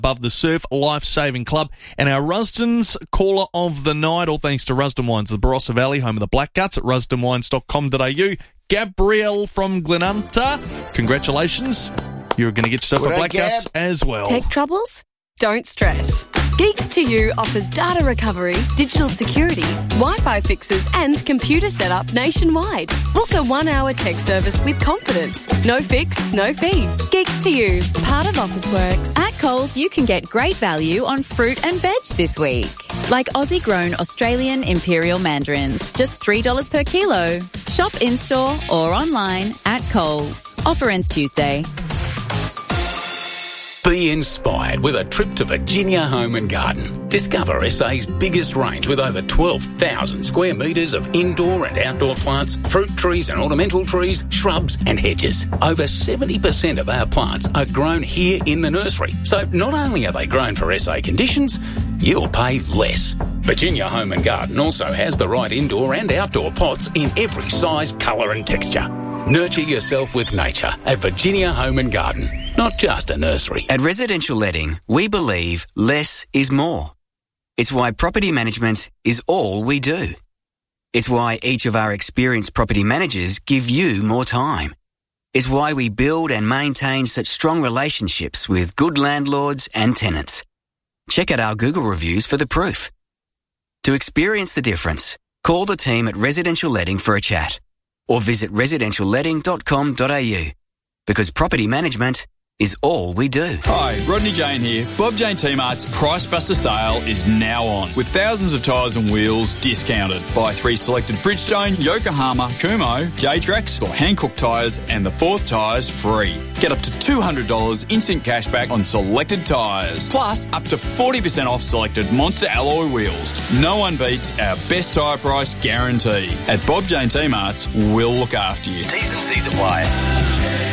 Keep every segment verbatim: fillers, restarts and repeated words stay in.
above the Surf Life-Saving Club. And our Rusden's caller of the night, all thanks to Rusden Wines, the Barossa Valley, home of the Black Guts, at rusden wines dot com dot a u. Gabrielle from Glenunta, congratulations. You're going to get yourself Good a Black Gab. Guts as well. Tech troubles? Don't stress. Geeks to You offers data recovery, digital security, Wi-Fi fixes and computer setup nationwide. Book a one-hour tech service with confidence. No fix, no fee. Geeks to You, part of Officeworks. At Coles, you can get great value on fruit and veg this week. Like Aussie-grown Australian Imperial Mandarins, just three dollars per kilo. Shop in-store or online at Coles. Offer ends Tuesday. Be inspired with a trip to Virginia Home and Garden. Discover S A's biggest range with over twelve thousand square metres of indoor and outdoor plants, fruit trees and ornamental trees, shrubs and hedges. Over seventy percent of our plants are grown here in the nursery. So not only are they grown for S A conditions, you'll pay less. Virginia Home and Garden also has the right indoor and outdoor pots in every size, colour and texture. Nurture yourself with nature at Virginia Home and Garden, not just a nursery. At Residential Letting, we believe less is more. It's why property management is all we do. It's why each of our experienced property managers give you more time. It's why we build and maintain such strong relationships with good landlords and tenants. Check out our Google reviews for the proof. To experience the difference, call the team at Residential Letting for a chat or visit residential letting dot com dot a u, because property management is all we do. Hi, Rodney Jane here. Bob Jane T-Mart's Price Buster sale is now on, with thousands of tyres and wheels discounted. Buy three selected Bridgestone, Yokohama, Kumho, J-Trax or Hankook tyres and the fourth tyres free. Get up to two hundred dollars instant cashback on selected tyres. Plus, up to forty percent off selected Monster alloy wheels. No one beats our best tyre price guarantee. At Bob Jane T-Mart's, we'll look after you. T's and C's apply.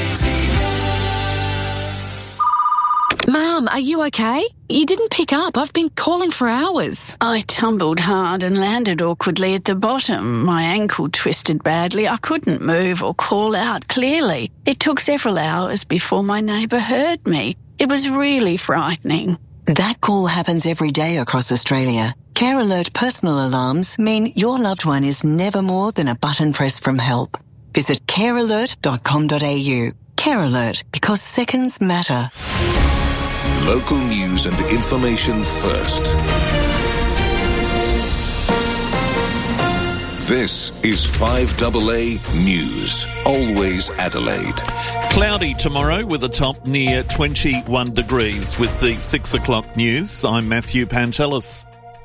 Mum, are you okay? You didn't pick up. I've been calling for hours. I tumbled hard and landed awkwardly at the bottom. My ankle twisted badly. I couldn't move or call out clearly. It took several hours before my neighbour heard me. It was really frightening. That call happens every day across Australia. Care Alert personal alarms mean your loved one is never more than a button press from help. Visit care alert dot com dot a u. Care Alert, because seconds matter. Local news and information first. This is five A A News. Always Adelaide. Cloudy tomorrow with a top near twenty-one degrees. With the six o'clock news, I'm Matthew Pantelis.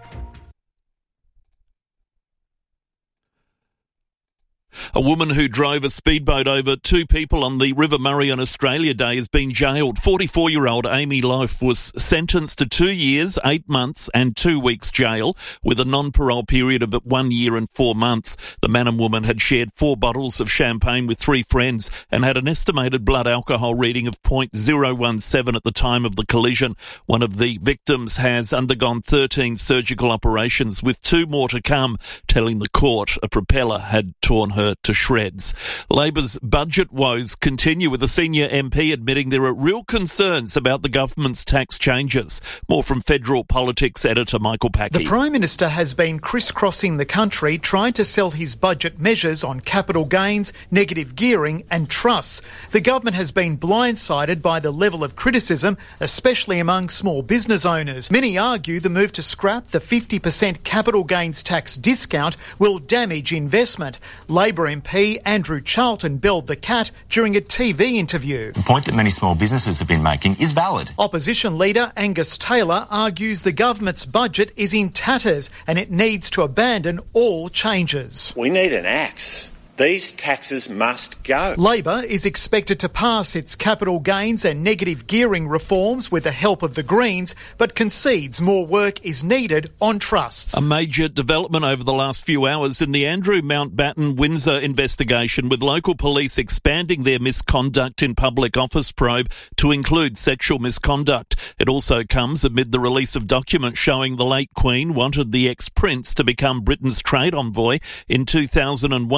A woman who drove a speedboat over two people on the River Murray on Australia Day has been jailed. forty-four-year-old Amy Loaf was sentenced to two years, eight months and two weeks jail with a non-parole period of one year and four months. The man and woman had shared four bottles of champagne with three friends and had an estimated blood alcohol reading of point zero one seven at the time of the collision. One of the victims has undergone thirteen surgical operations, with two more to come, telling the court a propeller had torn her to shreds. Labor's budget woes continue, with a senior M P admitting there are real concerns about the government's tax changes. More from Federal Politics editor Michael Packey. The Prime Minister has been crisscrossing the country trying to sell his budget measures on capital gains, negative gearing and trusts. The government has been blindsided by the level of criticism, especially among small business owners. Many argue the move to scrap the fifty percent capital gains tax discount will damage investment. Labor M P Andrew Charlton belled the cat during a T V interview. The point that many small businesses have been making is valid. Opposition leader Angus Taylor argues the government's budget is in tatters and it needs to abandon all changes. We need an axe. These taxes must go. Labor is expected to pass its capital gains and negative gearing reforms with the help of the Greens, but concedes more work is needed on trusts. A major development over the last few hours in the Andrew Mountbatten Windsor investigation, with local police expanding their misconduct in public office probe to include sexual misconduct. It also comes amid the release of documents showing the late Queen wanted the ex-prince to become Britain's trade envoy in two thousand one.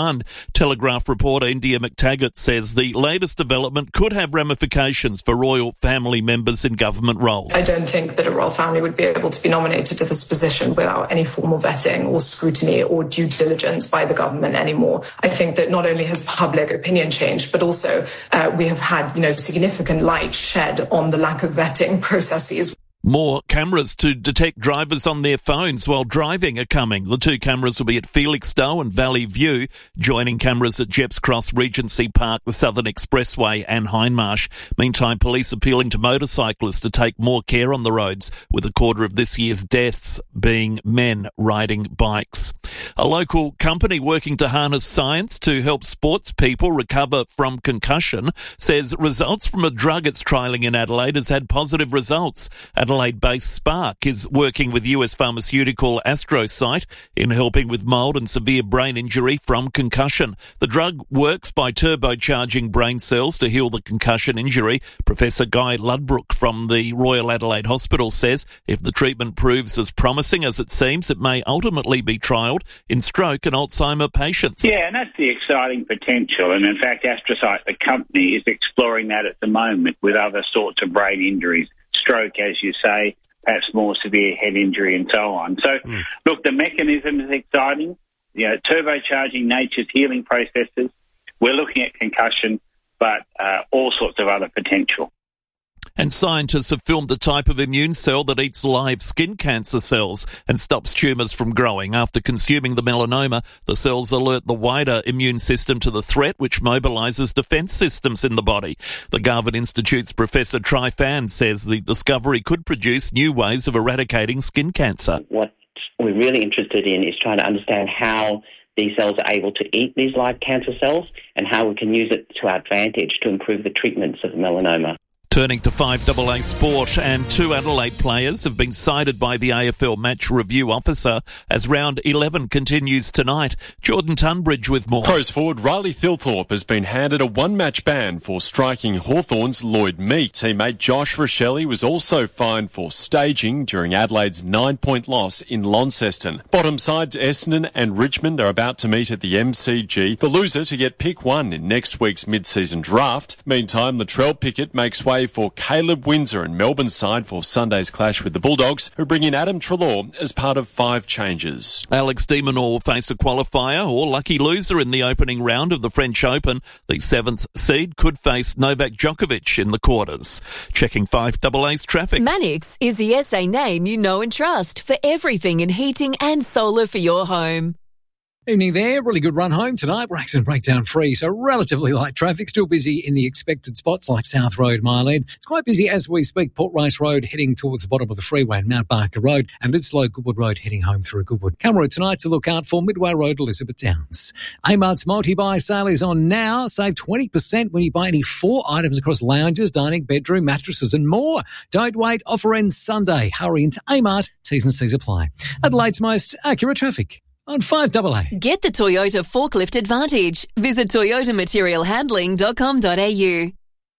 Telegraph reporter India McTaggart says the latest development could have ramifications for royal family members in government roles. I don't think that a royal family would be able to be nominated to this position without any formal vetting or scrutiny or due diligence by the government anymore. I think that not only has public opinion changed, but also uh, we have had, you know, significant light shed on the lack of vetting processes. More cameras to detect drivers on their phones while driving are coming. The two cameras will be at Felixstowe and Valley View, joining cameras at Jepps Cross, Regency Park, the Southern Expressway and Hindmarsh. Meantime, police appealing to motorcyclists to take more care on the roads, with a quarter of this year's deaths being men riding bikes. A local company working to harness science to help sports people recover from concussion says results from a drug it's trialling in Adelaide has had positive results. Adelaide-based Spark is working with U S pharmaceutical AstroCyte in helping with mild and severe brain injury from concussion. The drug works by turbocharging brain cells to heal the concussion injury. Professor Guy Ludbrook from the Royal Adelaide Hospital says if the treatment proves as promising as it seems, it may ultimately be trialled in stroke and Alzheimer patients. Yeah, and that's the exciting potential. And in fact, AstroCyte, the company, is exploring that at the moment with other sorts of brain injuries. Stroke, as you say, perhaps more severe head injury and so on. So, mm. look, the mechanism is exciting. You know, turbocharging nature's healing processes. We're looking at concussion, but uh, all sorts of other potential. And scientists have filmed the type of immune cell that eats live skin cancer cells and stops tumours from growing. After consuming the melanoma, the cells alert the wider immune system to the threat, which mobilises defence systems in the body. The Garvan Institute's Professor Tri Phan says the discovery could produce new ways of eradicating skin cancer. What we're really interested in is trying to understand how these cells are able to eat these live cancer cells and how we can use it to our advantage to improve the treatments of melanoma. Turning to five double A sport, and two Adelaide players have been cited by the A F L match review officer as round eleven continues tonight. Jordan Tunbridge with more. Crows forward Riley Thilthorpe has been handed a one-match ban for striking Hawthorn's Lloyd Meek. Teammate Josh Rochelle was also fined for staging during Adelaide's nine-point loss in Launceston. Bottom sides Essendon and Richmond are about to meet at the M C G, the loser to get pick one in next week's mid-season draft. Meantime, Latrell Pickett makes way for Caleb Windsor and Melbourne's side for Sunday's clash with the Bulldogs, who bring in Adam Treloar as part of five changes. Alex de Minaur will face a qualifier or lucky loser in the opening round of the French Open. The seventh seed could face Novak Djokovic in the quarters. Checking five double A's traffic. Manix is the S A name you know and trust for everything in heating and solar for your home. Evening there. Really good run home tonight. We're accident breakdown free, so relatively light traffic. Still busy in the expected spots like South Road, Mile End. It's quite busy as we speak. Port Rice Road heading towards the bottom of the freeway and Mount Barker Road, and Lidslow Goodwood Road heading home through Goodwood. Camera tonight to look out for Midway Road, Elizabeth Downs. Amart's multi-buy sale is on now. Save twenty percent when you buy any four items across lounges, dining, bedroom, mattresses and more. Don't wait. Offer ends Sunday. Hurry into Amart. T's and C's apply. Adelaide's most accurate traffic on five double A. Get the Toyota Forklift Advantage. Visit toyota material handling dot com dot a u.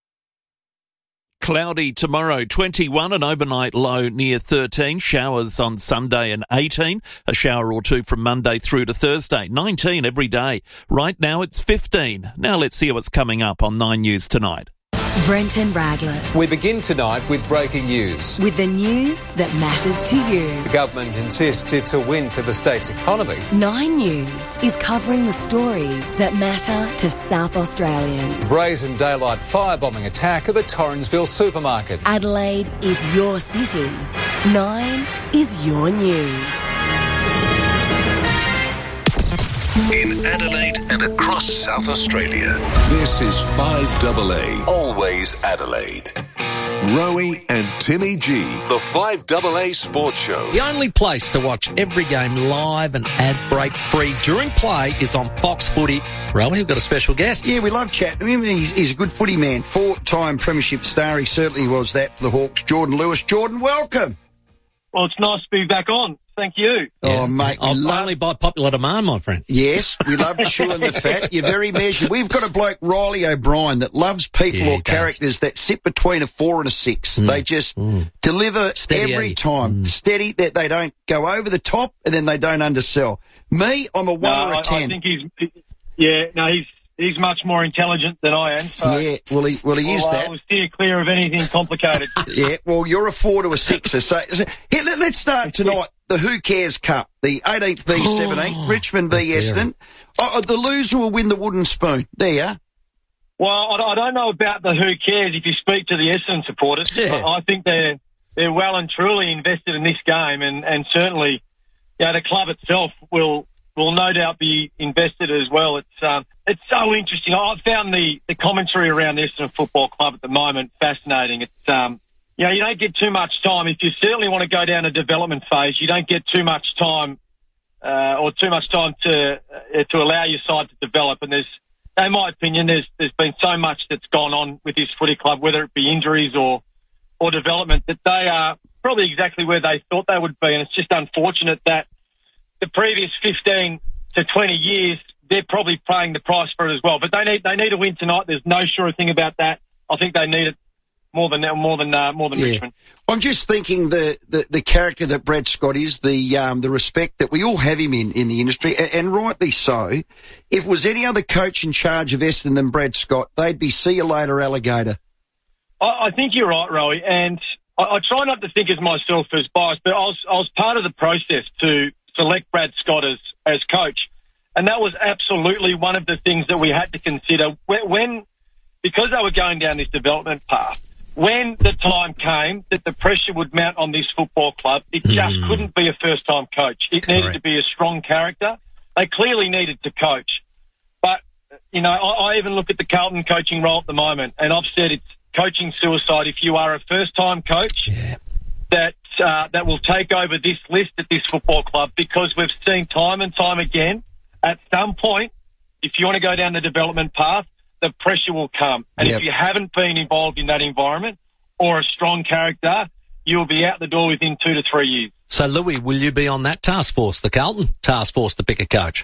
Cloudy tomorrow, twenty-one, an overnight low near thirteen. Showers on Sunday and eighteen. A shower or two from Monday through to Thursday. nineteen every day. Right now it's fifteen. Now let's see what's coming up on Nine News tonight. Brenton Radless. We begin tonight with breaking news. With the news that matters to you. The government insists it's a win for the state's economy. Nine News is covering the stories that matter to South Australians. Brazen daylight firebombing attack of a Torrensville supermarket. Adelaide is your city. Nine is your news. In Adelaide and across South Australia, this is five double A, always Adelaide. Rowie and Timmy G, the five double A Sports Show. The only place to watch every game live and ad break free during play is on Fox Footy. Rowie, we've got a special guest. Yeah, we love chatting to him. He's, he's a good footy man, four-time premiership star. He certainly was that for the Hawks. Jordan Lewis. Jordan, welcome. Well, it's nice to be back on. Thank you. Oh, mate. Oh, love... Only by popular demand, my friend. Yes, we love chewing the fat. You're very measured. We've got a bloke, Riley O'Brien, that loves people yeah, or characters does. that sit between a four and a six. Mm. They just mm. deliver Steady every time. Mm. Steady, that they don't go over the top and then they don't undersell. Me, I'm a one no, or a I, ten. I think he's... Yeah, no, he's he's much more intelligent than I am. So yeah, well, he, well, he is I'll, that. I'll steer clear of anything complicated. Yeah, well, you're a four to a sixer. So, so here, let, let's start tonight. The Who Cares Cup, the eighteenth v seventeenth, Richmond v Essendon. Oh, the loser will win the wooden spoon. There you are. Well, I, I don't know about the who cares if you speak to the Essendon supporters. Yeah. I, I think they're they're well and truly invested in this game, and, and certainly, you know, the club itself will will no doubt be invested as well. It's um, it's so interesting. I've found the, the commentary around the Essendon Football Club at the moment fascinating. It's um, you know, you don't get too much time if you certainly want to go down a development phase. You don't get too much time uh, or too much time to uh, to allow your side to develop, and there's. In my opinion, there's there's been so much that's gone on with this footy club, whether it be injuries or or development, that they are probably exactly where they thought they would be. And it's just unfortunate that the previous fifteen to twenty years, they're probably paying the price for it as well. But they need they need a win tonight. There's no sure thing about that. I think they need it more than more than uh, more than yeah. Richmond. I'm just thinking the, the, the character that Brad Scott is, the um, the respect that we all have him in, in the industry, and, and rightly so. If it was any other coach in charge of Essendon than Brad Scott, they'd be see you later, alligator. I, I think you're right, Rowie, and I, I try not to think of myself as biased, but I was I was part of the process to select Brad Scott as, as coach, and that was absolutely one of the things that we had to consider when, when because they were going down this development path. When the time came that the pressure would mount on this football club, it just mm. couldn't be a first-time coach. It Correct. needed to be a strong character. They clearly needed to coach. But, you know, I, I even look at the Carlton coaching role at the moment, and I've said it's coaching suicide. If you are a first-time coach yeah. that uh, that will take over this list at this football club, because we've seen time and time again, at some point, if you want to go down the development path, the pressure will come. And yep. if you haven't been involved in that environment or a strong character, you'll be out the door within two to three years. So, Louis, will you be on that task force, the Carlton task force, to pick a coach?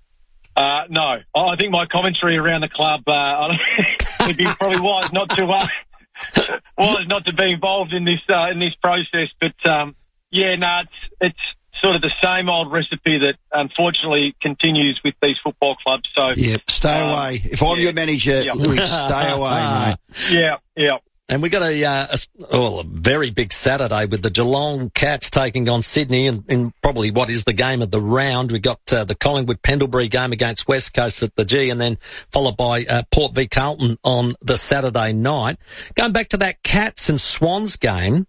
Uh, no. I think my commentary around the club, uh, I don't, it'd be probably wise not to, uh, wise not to be involved in this, uh, in this process. But, um, yeah, no, it's, it's, sort of the same old recipe that unfortunately continues with these football clubs. So yeah, stay um, away. If I'm yeah, your manager, yeah. Louis, stay away, mate. Yeah, yeah. And we got a, uh, a, oh, a very big Saturday with the Geelong Cats taking on Sydney in, in probably what is the game of the round. We got uh, the Collingwood Pendlebury game against West Coast at the G, and then followed by uh, Port v Carlton on the Saturday night. Going back to that Cats and Swans game.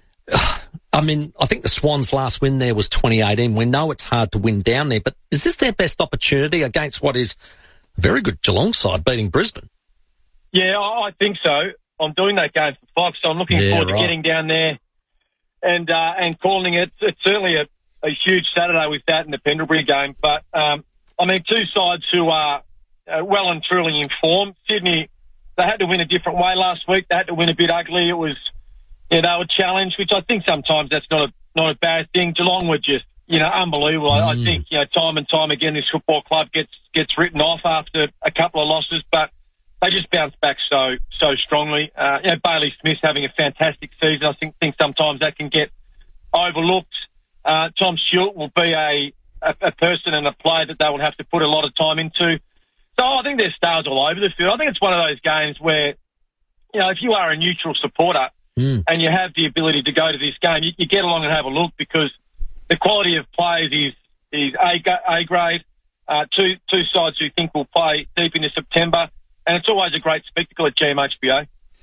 I mean, I think the Swans' last win there was twenty eighteen. We know it's hard to win down there, but is this their best opportunity against what is a very good Geelong side beating Brisbane? Yeah, I think so. I'm doing that game for Fox, so I'm looking yeah, forward right. to getting down there and uh, and calling it. It's certainly a, a huge Saturday with that and the Pendlebury game. But, um, I mean, two sides who are uh, well and truly informed. Sydney, they had to win a different way last week. They had to win a bit ugly. It was... Yeah, they were challenged, which I think sometimes that's not a not a bad thing. Geelong were just, you know, unbelievable. Mm. I, I think, you know, time and time again, this football club gets gets written off after a couple of losses, but they just bounced back so so strongly. Uh, you know, Bailey Smith's having a fantastic season. I think think sometimes that can get overlooked. Uh, Tom Stewart will be a, a a person and a player that they will have to put a lot of time into. So I think there's stars all over the field. I think it's one of those games where, you know, if you are a neutral supporter, Mm. and you have the ability to go to this game, you, you get along and have a look, because the quality of players is is A, A grade. Uh, two two sides who think will play deep into September, and it's always a great spectacle at G M H B A.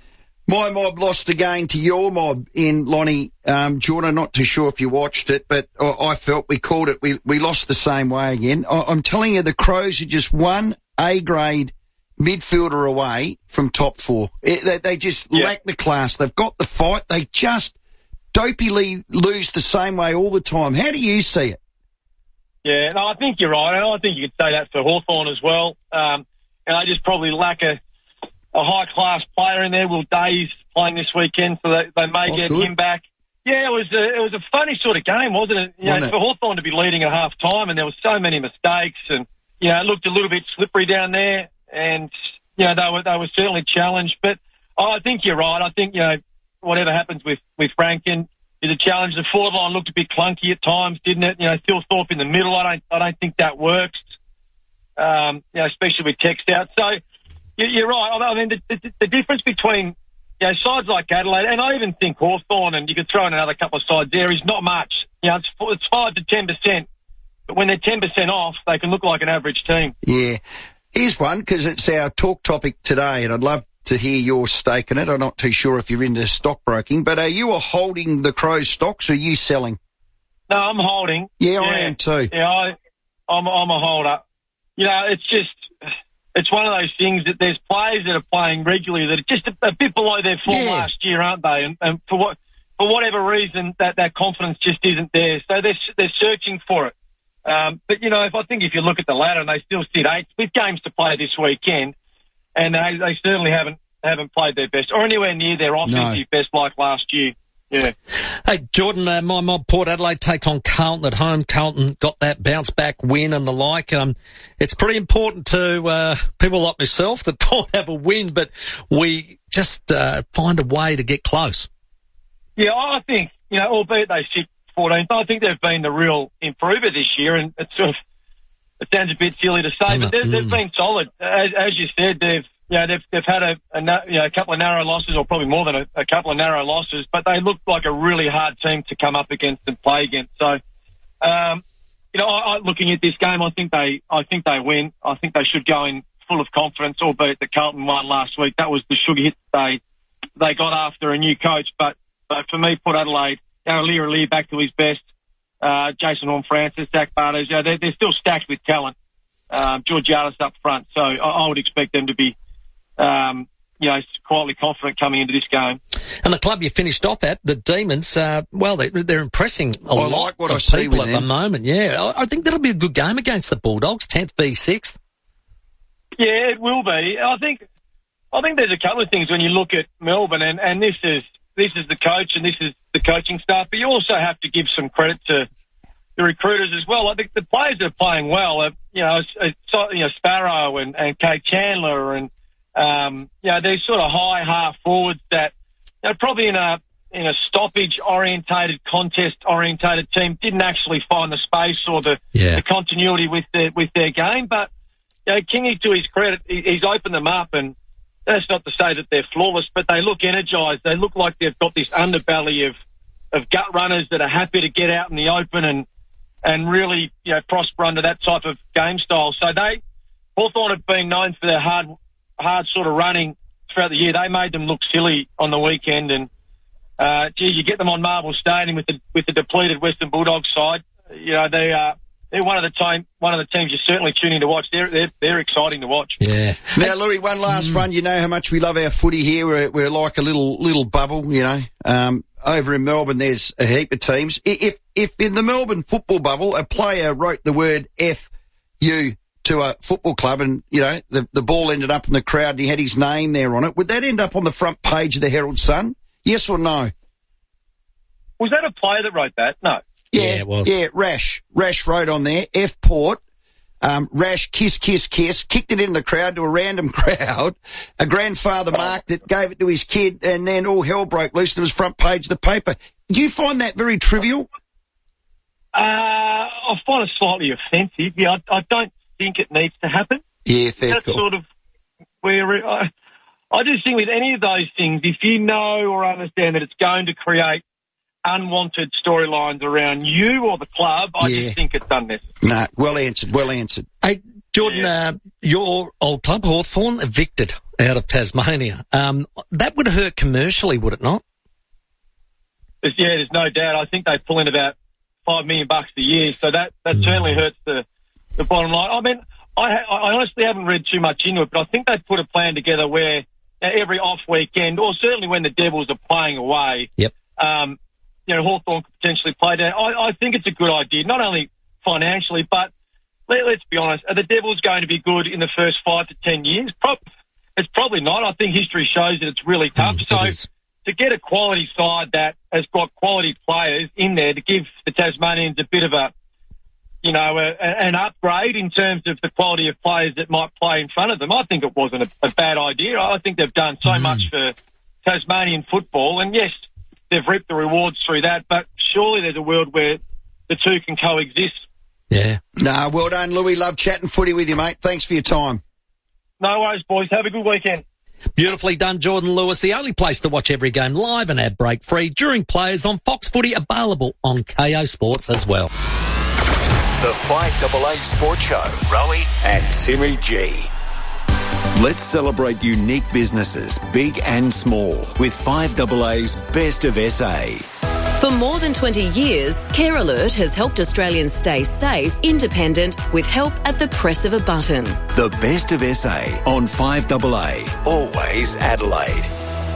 My mob lost again to your mob in Lonnie um, Jordan. Not too sure if you watched it, but I, I felt we called it. We we lost the same way again. I, I'm telling you, the Crows are just one A grade midfielder away from top four. It, they, they just yeah. lack the class. They've got the fight. They just dopily lose the same way all the time. How do you see it? Yeah, no, I think you're right. And I think you could say that for Hawthorn as well. Um, and they just probably lack a, a high-class player in there. Will Day's playing this weekend, so they, they may oh, get good. him back. Yeah, it was a, it was a funny sort of game, wasn't it? You wasn't know, it? For Hawthorn to be leading at half-time, and there were so many mistakes, and, you know, it looked a little bit slippery down there. And, you know, they were they were certainly challenged. But oh, I think you're right. I think, you know, whatever happens with, with Rankin is a challenge. The forward line looked a bit clunky at times, didn't it? You know, Phil Thorpe in the middle, I don't I don't think that works. um, you know, especially with text out. So you, you're right. I mean, the, the, the difference between you know, sides like Adelaide, and I even think Hawthorn, and you could throw in another couple of sides there, is not much. You know, it's, it's five to ten percent. But when they're ten percent off, they can look like an average team. Yeah. Here's one, because it's our talk topic today, and I'd love to hear your stake in it. I'm not too sure if you're into stockbroking, but are you holding the Crows stocks or are you selling? No, I'm holding. Yeah, yeah. I am too. Yeah, I, I'm, I'm a holder. You know, it's just, it's one of those things that there's players that are playing regularly that are just a, a bit below their form yeah. last year, aren't they? And, and for what, for whatever reason, that, that confidence just isn't there. So they're, they're searching for it. Um, but, you know, if I think if you look at the ladder and they still sit eighth with games to play this weekend, and they, they certainly haven't haven't played their best or anywhere near their offensive no. best like last year. Yeah. Hey, Jordan, uh, my mob Port Adelaide take on Carlton at home. Carlton got that bounce-back win and the like. Um, it's pretty important to uh, people like myself that Port have a win, but we just uh, find a way to get close. Yeah, I think, you know, albeit they sit fourteenth, I think they've been the real improver this year, and it's sort of, it sounds a bit silly to say, but they've, mm. they've been solid. As, as you said, they've you know, they've they've had a, a you know, a couple of narrow losses, or probably more than a, a couple of narrow losses, but they look like a really hard team to come up against and play against. So, um, you know, I, I, looking at this game, I think they I think they win. I think they should go in full of confidence, albeit the Carlton won last week. That was the sugar hit they they got after a new coach. But, but for me, Port Adelaide, you know, Lear Lear back to his best. Uh, Jason Horne-Francis, Zach Bartos, you know, they're, they're still stacked with talent. Um, Georgiadis up front, so I, I would expect them to be, um, you know, quietly confident coming into this game. And the club you finished off at, the Demons, uh, well, they, they're impressing a I lot like what of I see people with at them. the moment. Yeah, I, I think that'll be a good game against the Bulldogs, tenth v sixth. Yeah, it will be. I think, I think there's a couple of things when you look at Melbourne, and, and this is this is the coach and this is the coaching staff, but you also have to give some credit to the recruiters as well. I think the players that are playing well are, you know, you know, Sparrow and, and Kate Chandler and, um, you know, these sort of high half forwards that, you know, probably in a, in a stoppage orientated, contest orientated team didn't actually find the space or the, yeah. the continuity with their, with their game. But, you know, Kingy, to his credit, he, he's opened them up, and that's not to say that they're flawless, but they look energised. They look like they've got this underbelly of, of gut runners that are happy to get out in the open and, and really, you know, prosper under that type of game style. So they, Hawthorn have been known for their hard, hard sort of running throughout the year. They made them look silly on the weekend, and uh, gee, you get them on Marvel Stadium with the with the depleted Western Bulldogs side. You know, they are they're one of the team one of the teams you're certainly tuning to watch. They're they're they're exciting to watch. Yeah. Now, Louis, one last mm. one. You know how much we love our footy here. We're, we're like a little little bubble, you know. Um, over in Melbourne, there's a heap of teams. If if in the Melbourne football bubble, a player wrote the word F U to a football club, and you know the the ball ended up in the crowd, and he had his name there on it, would that end up on the front page of the Herald Sun? Yes or no? Was that a player that wrote that? No. Yeah, yeah, it was. yeah. Rash, Rash wrote on there F Port. Um, Rash, kiss, kiss, kiss, kicked it in the crowd to a random crowd. A grandfather marked it, gave it to his kid, and then all hell broke loose. It was front page of the paper. Do you find that very trivial? Uh, I find it slightly offensive. Yeah, I, I don't think it needs to happen. Yeah, fair That's call. sort of where I, I just think with any of those things, if you know or understand that it's going to create unwanted storylines around you or the club, I Yeah. just think it's unnecessary. No, well answered, well answered. Hey, Jordan, Yeah. uh, your old club, Hawthorn, evicted out of Tasmania. Um, that would hurt commercially, would it not? There's, yeah, there's no doubt. I think they pull in about five million bucks a year, so that, that Mm. certainly hurts the, the bottom line. I mean, I, I honestly haven't read too much into it, but I think they put a plan together where uh, every off weekend, or certainly when the Devils are playing away, Yep. um, you know, Hawthorn could potentially play down. I, I think it's a good idea, not only financially, but let, let's be honest, are the Devils going to be good in the first five to ten years? Pro- it's probably not. I think history shows that it's really tough. Mm, so it is. to get a quality side that has got quality players in there to give the Tasmanians a bit of a, you know, a, a, an upgrade in terms of the quality of players that might play in front of them, I think it wasn't a, a bad idea. I think they've done so mm. much for Tasmanian football, and yes, they've reaped the rewards through that, but surely there's a world where the two can coexist. Yeah. No, well done, Louis. Love chatting footy with you, mate. Thanks for your time. No worries, boys. Have a good weekend. Beautifully done, Jordan Lewis. The only place to watch every game live and ad break free during players on Fox Footy, available on K O Sports as well. The five A A Sports Show. Rowie and Timmy G. Let's celebrate unique businesses, big and small, with five A A's Best of S A. For more than twenty years, Care Alert has helped Australians stay safe, independent, with help at the press of a button. The Best of S A on five A A. Always Adelaide.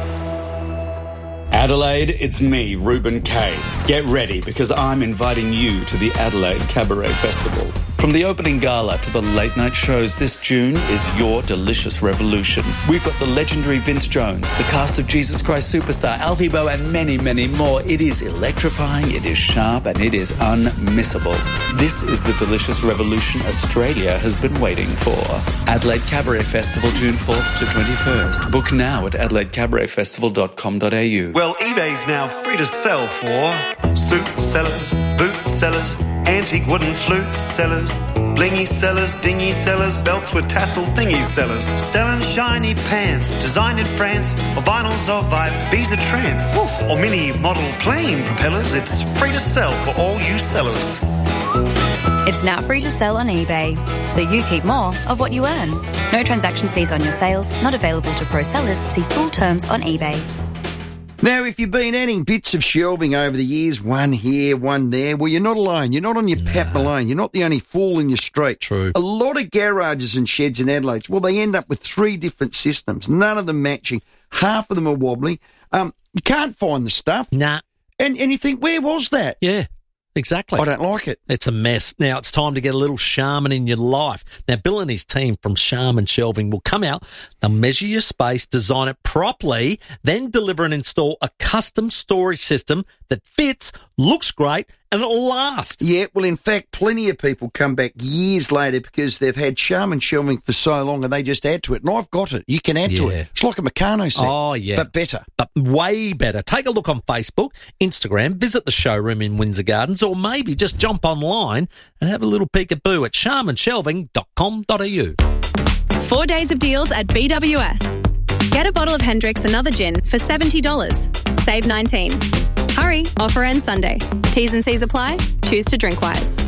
Adelaide, it's me, Ruben Kay. Get ready because I'm inviting you to the Adelaide Cabaret Festival. From the opening gala to the late night shows, this June is your delicious revolution. We've got the legendary Vince Jones, the cast of Jesus Christ Superstar, Alfie Boe, and many, many more. It is electrifying, it is sharp, and it is unmissable. This is the delicious revolution Australia has been waiting for. Adelaide Cabaret Festival, June fourth to twenty-first. Book now at adelaide cabaret festival dot com dot a u. Well, eBay's now free to sell for suit sellers, boot sellers, antique wooden flute sellers, blingy sellers, dingy sellers, belts with tassel thingy sellers, selling shiny pants designed in France, or vinyls of Ibiza trance, or mini model plane propellers. It's free to sell for all you sellers. It's now free to sell on eBay, so you keep more of what you earn. No transaction fees on your sales, not available to pro sellers. See full terms on eBay. Now, if you've been adding bits of shelving over the years, one here, one there, well, you're not alone. You're not on your no. Pat Malone. You're not the only fool in your street. True. A lot of garages and sheds in Adelaide, well, they end up with three different systems, none of them matching. Half of them are wobbly. Um, you can't find the stuff. Nah. And, and you think, where was that? Yeah. Exactly. I don't like it. It's a mess. Now it's time to get a little Charmin in your life. Now Bill and his team from Charmin Shelving will come out, they'll measure your space, design it properly, then deliver and install a custom storage system that fits, looks great, and it'll last. Yeah, well, in fact, plenty of people come back years later because they've had Charmin Shelving for so long and they just add to it. And I've got it. You can add yeah. to it. It's like a Meccano set. Oh, yeah. But better. But way better. Take a look on Facebook, Instagram, visit the showroom in Windsor Gardens, or maybe just jump online and have a little peekaboo at charmin shelving dot com dot a u. Four days of deals at B W S. Get a bottle of Hendrick's Another Gin for seventy dollars. Save nineteen dollars. Hurry, offer ends Sunday. T's and C's apply. Choose to drink wise.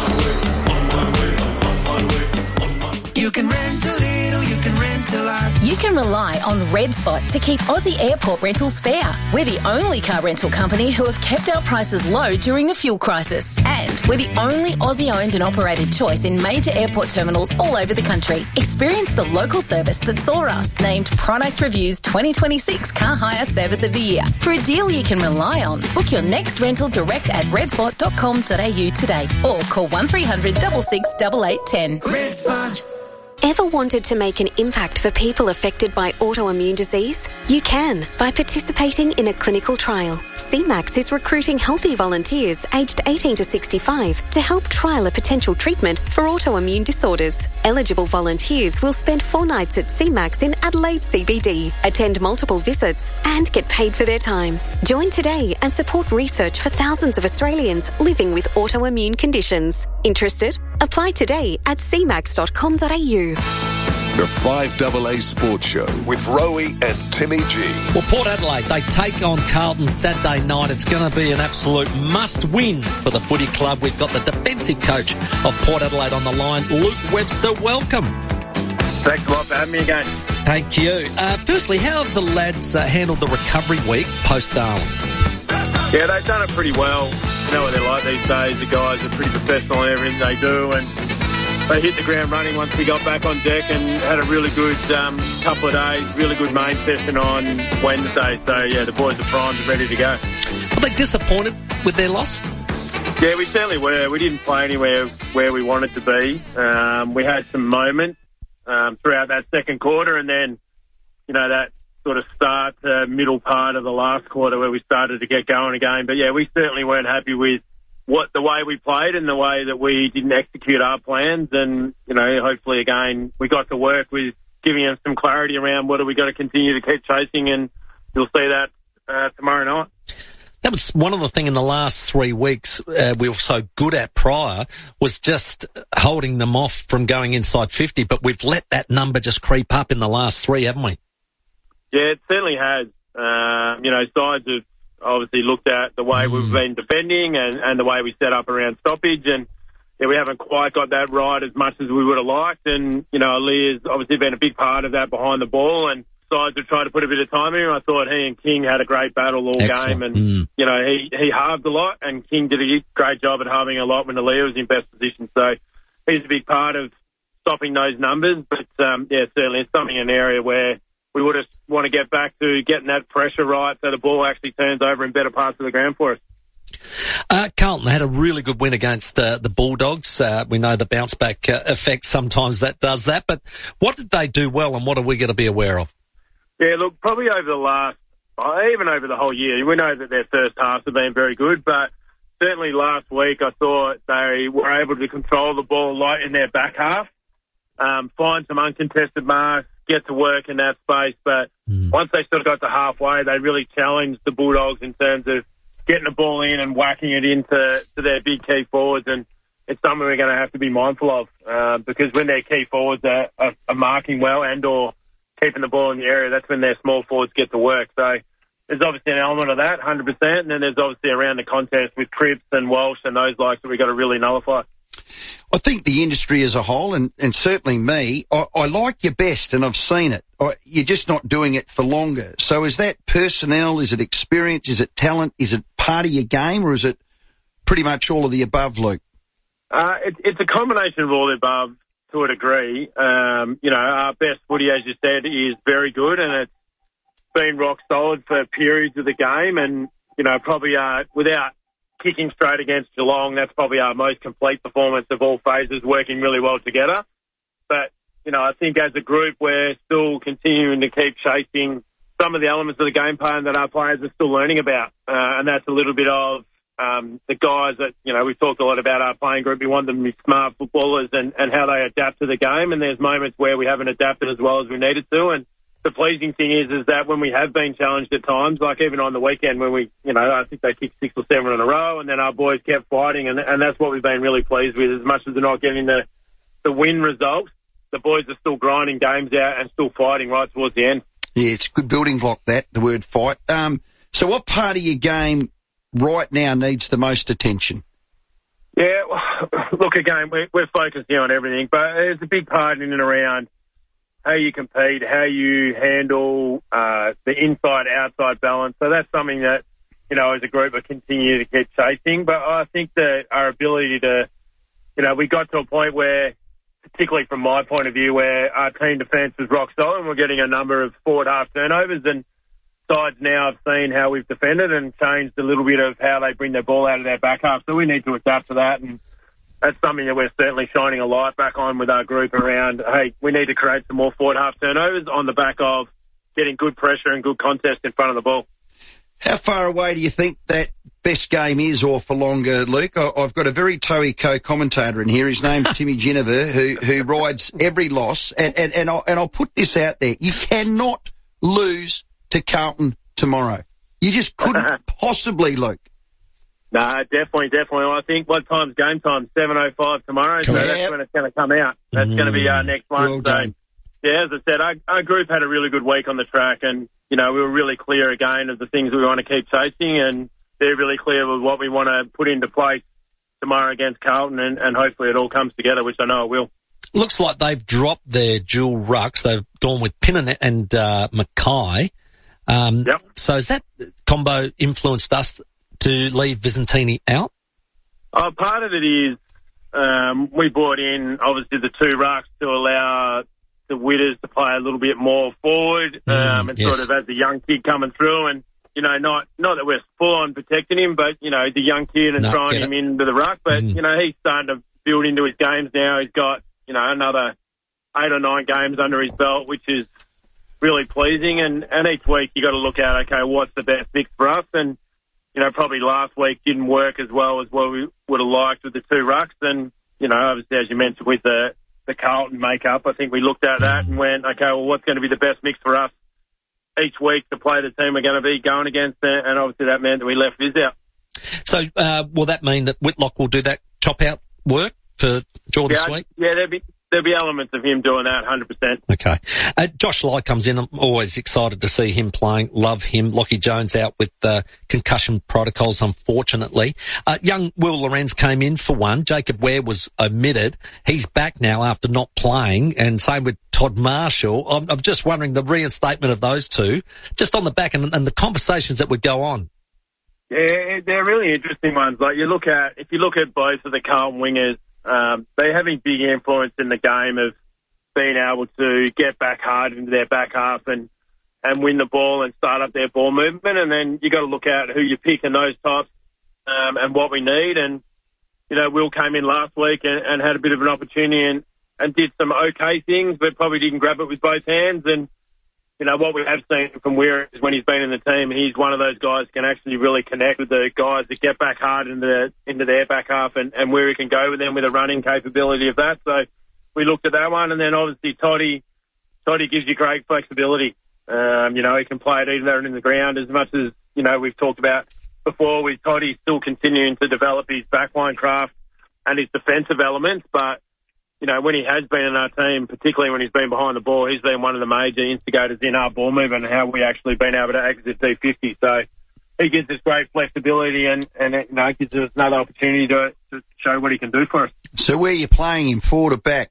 You can rent a little, you can rent a lot. You can rely on Red Spot to keep Aussie airport rentals fair. We're the only car rental company who have kept our prices low during the fuel crisis. And we're the only Aussie-owned and operated choice in major airport terminals all over the country. Experience the local service that saw us named Product Review's twenty twenty-six Car Hire Service of the Year. For a deal you can rely on, book your next rental direct at red spot dot com dot a u today or call one three hundred six six eight eight one zero. Red Spot. Ever wanted to make an impact for people affected by autoimmune disease? You can by participating in a clinical trial. C MAX is recruiting healthy volunteers aged eighteen to sixty-five to help trial a potential treatment for autoimmune disorders. Eligible volunteers will spend four nights at C MAX in Adelaide C B D, attend multiple visits and get paid for their time. Join today and support research for thousands of Australians living with autoimmune conditions. Interested? Apply today at c max dot com dot a u. The five A A Sports Show with Rowie and Timmy G. Well, Port Adelaide, they take on Carlton Saturday night. It's going to be an absolute must-win for the footy club. We've got the defensive coach of Port Adelaide on the line, Luke Webster. Welcome. Thanks a lot for having me again. Thank you. Uh, firstly, how have the lads uh, handled the recovery week post-Darwin? Yeah, they've done it pretty well. You know what they're like these days. The guys are pretty professional in everything they do, and they hit the ground running once we got back on deck and had a really good um, couple of days, really good main session on Wednesday. So, yeah, the boys are primed and ready to go. Are they disappointed with their loss? Yeah, we certainly were. We didn't play anywhere where we wanted to be. Um, we had some moments um, throughout that second quarter, and then, you know, that sort of start, uh, middle part of the last quarter where we started to get going again. But, yeah, we certainly weren't happy with what the way we played and the way that we didn't execute our plans. And, you know, hopefully, again, we got to work with giving us some clarity around what are we going to continue to keep chasing, and you'll see that uh, tomorrow night. That was one of the things in the last three weeks uh, we were so good at prior was just holding them off from going inside fifty, but we've let that number just creep up in the last three, haven't we? Yeah, it certainly has. Uh, you know, sides have obviously looked at the way mm. we've been defending and, and the way we set up around stoppage, and yeah, we haven't quite got that right as much as we would have liked. And, you know, Ali has obviously been a big part of that behind the ball, and sides have tried to put a bit of time in. I thought he and King had a great battle all Excellent. game, and, mm. you know, he, he halved a lot, and King did a great job at halving a lot when Ali was in best position. So he's a big part of stopping those numbers. But, um, yeah, certainly it's something, an area where we would have want to get back to getting that pressure right so the ball actually turns over in better parts of the ground for us. Uh, Carlton had a really good win against uh, the Bulldogs. Uh, we know the bounce back uh, effect, sometimes that does that. But what did they do well, and what are we going to be aware of? Yeah, look, probably over the last, even over the whole year, we know that their first halves have been very good, but certainly last week I thought they were able to control the ball light in their back half, um, find some uncontested marks, get to work in that space. But mm. once they sort of got to halfway, they really challenged the Bulldogs in terms of getting the ball in and whacking it into to their big key forwards. And it's something we're going to have to be mindful of uh, because when their key forwards are, are, are marking well and or keeping the ball in the area, that's when their small forwards get to work. So there's obviously an element of that, one hundred percent, and then there's obviously around the contest with Cripps and Walsh and those likes that we've got to really nullify. I think the industry as a whole, and, and certainly me, I, I like your best, and I've seen it. I, you're just not doing it for longer. So is that personnel? Is it experience? Is it talent? Is it part of your game, or is it pretty much all of the above, Luke? Uh, it, it's a combination of all the above to a degree. Um, you know, our best footy, as you said, is very good, and it's been rock solid for periods of the game. And, you know, probably uh, without kicking straight against Geelong, that's probably our most complete performance of all phases, working really well together. But, you know, I think as a group, we're still continuing to keep chasing some of the elements of the game plan that our players are still learning about. Uh, and that's a little bit of um, the guys that, you know, we've talked a lot about our playing group. We want them to be smart footballers and, and how they adapt to the game. And there's moments where we haven't adapted as well as we needed to. And the pleasing thing is, is that when we have been challenged at times, like even on the weekend when we, you know, I think they kicked six or seven in a row, and then our boys kept fighting, and, and that's what we've been really pleased with. As much as they're not getting the, the win results, the boys are still grinding games out and still fighting right towards the end. Yeah, it's a good building block, that, the word fight. Um, so what part of your game right now needs the most attention? Yeah, well, look, again, we're, we're focusing on everything, but there's a big part in and around how you compete, how you handle uh, the inside-outside balance. So that's something that, you know, as a group we continue to keep chasing. But I think that our ability to, you know, we got to a point where, particularly from my point of view, where our team defence was rock solid and we're getting a number of forward half turnovers, and sides now have seen how we've defended and changed a little bit of how they bring their ball out of their back half. So we need to adapt to that, and that's something that we're certainly shining a light back on with our group around, hey, we need to create some more forward half turnovers on the back of getting good pressure and good contest in front of the ball. How far away do you think that best game is, or for longer, Luke? I've got a very toey co-commentator in here. His name's Timmy Ginniver, who who rides every loss. And, and, and, I'll, and I'll put this out there. You cannot lose to Carlton tomorrow. You just couldn't possibly, Luke. No, definitely, definitely. I think what time's game time? seven oh five tomorrow, so that's when it's going to come out. That's mm. going to be our next one. Well so, done. yeah, as I said, our, our group had a really good week on the track, and, you know, we were really clear again of the things we want to keep chasing, and they're really clear with what we want to put into place tomorrow against Carlton, and, and hopefully it all comes together, which I know it will. Looks like they've dropped their dual rucks. They've gone with Pinnon and uh, Mackay. Um, yep. So has that combo influenced us to leave Vicentini out? Oh, part of it is um, we brought in, obviously, the two rucks to allow the Witters to play a little bit more forward um, mm, and yes. sort of as a young kid coming through. And, you know, not not that we're full-on protecting him, but, you know, the young kid and no, throwing him it. into the ruck. But, mm. you know, he's starting to build into his games now. He's got, you know, another eight or nine games under his belt, which is really pleasing. And, and each week you got to look at, okay, what's the best mix for us? And, you know, probably last week didn't work as well as what we would have liked with the two rucks. And, you know, obviously, as you mentioned, with the, the Carlton makeup, I think we looked at that and went, okay, well, what's going to be the best mix for us each week to play the team we're going to be going against, and obviously that meant that we left Viz out. So uh, will that mean that Whitlock will do that chop-out work for Jordan yeah, Sweet? Yeah, there'll be, there'll be elements of him doing that, one hundred percent. Okay. Uh, Josh Lai comes in. I'm always excited to see him playing. Love him. Lockie Jones out with uh, concussion protocols, unfortunately. Uh, young Will Lorenz came in for one. Jacob Ware was omitted. He's back now after not playing, and same with Todd Marshall. I'm, I'm just wondering the reinstatement of those two, just on the back and, and the conversations that would go on. Yeah, they're really interesting ones. Like you look at, if you look at both of the Carlton wingers, um, they're having big influence in the game of being able to get back hard into their back half and, and win the ball and start up their ball movement. And then you got to look at who you pick in those types um, and what we need. And, you know, Will came in last week and, and had a bit of an opportunity and, and did some okay things, but probably didn't grab it with both hands. And, you know, what we have seen from Weir is when he's been in the team, he's one of those guys who can actually really connect with the guys that get back hard into, the, into their back half and, and where he can go with them with a running capability of that. So we looked at that one. And then obviously Toddy, Toddy gives you great flexibility. Um, you know, he can play it either in the ground as much as, you know, we've talked about before with Toddy still continuing to develop his backline craft and his defensive elements. But, you know, when he has been in our team, particularly when he's been behind the ball, he's been one of the major instigators in our ball movement and how we actually been able to exit D fifty. So he gives us great flexibility and, and you know, gives us another opportunity to, to show what he can do for us. So where are you playing him, forward or back?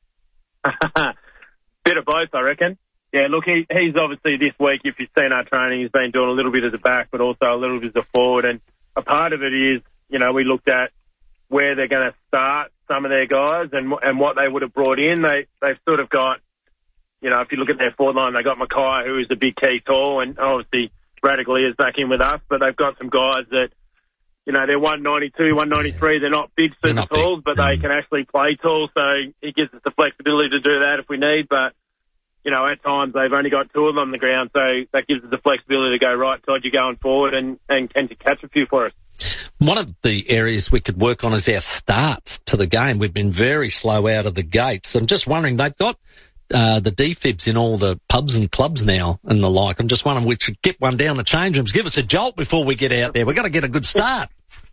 Bit of both, I reckon. Yeah, look, he, he's obviously this week, if you've seen our training, he's been doing a little bit as a back, but also a little bit as a forward. And a part of it is, you know, we looked at where they're going to start some of their guys and and what they would have brought in. They, they've sort of got, you know, if you look at their forward line, they've got Mackay, who is a big key tall, and obviously Radically is back in with us, but they've got some guys that, you know, they're one ninety-two, one ninety-three. They're not big super not talls, big. but they can actually play tall, so it gives us the flexibility to do that if we need. But, you know, at times they've only got two of them on the ground, so that gives us the flexibility to go, right, Todd, you're going forward, and, and can you catch a few for us? One of the areas we could work on is our starts to the game. We've been very slow out of the gates. I'm just wondering, they've got uh, the defibs in all the pubs and clubs now and the like. I'm just wondering, we should get one down the change rooms. Give us a jolt before we get out there. We've got to get a good start.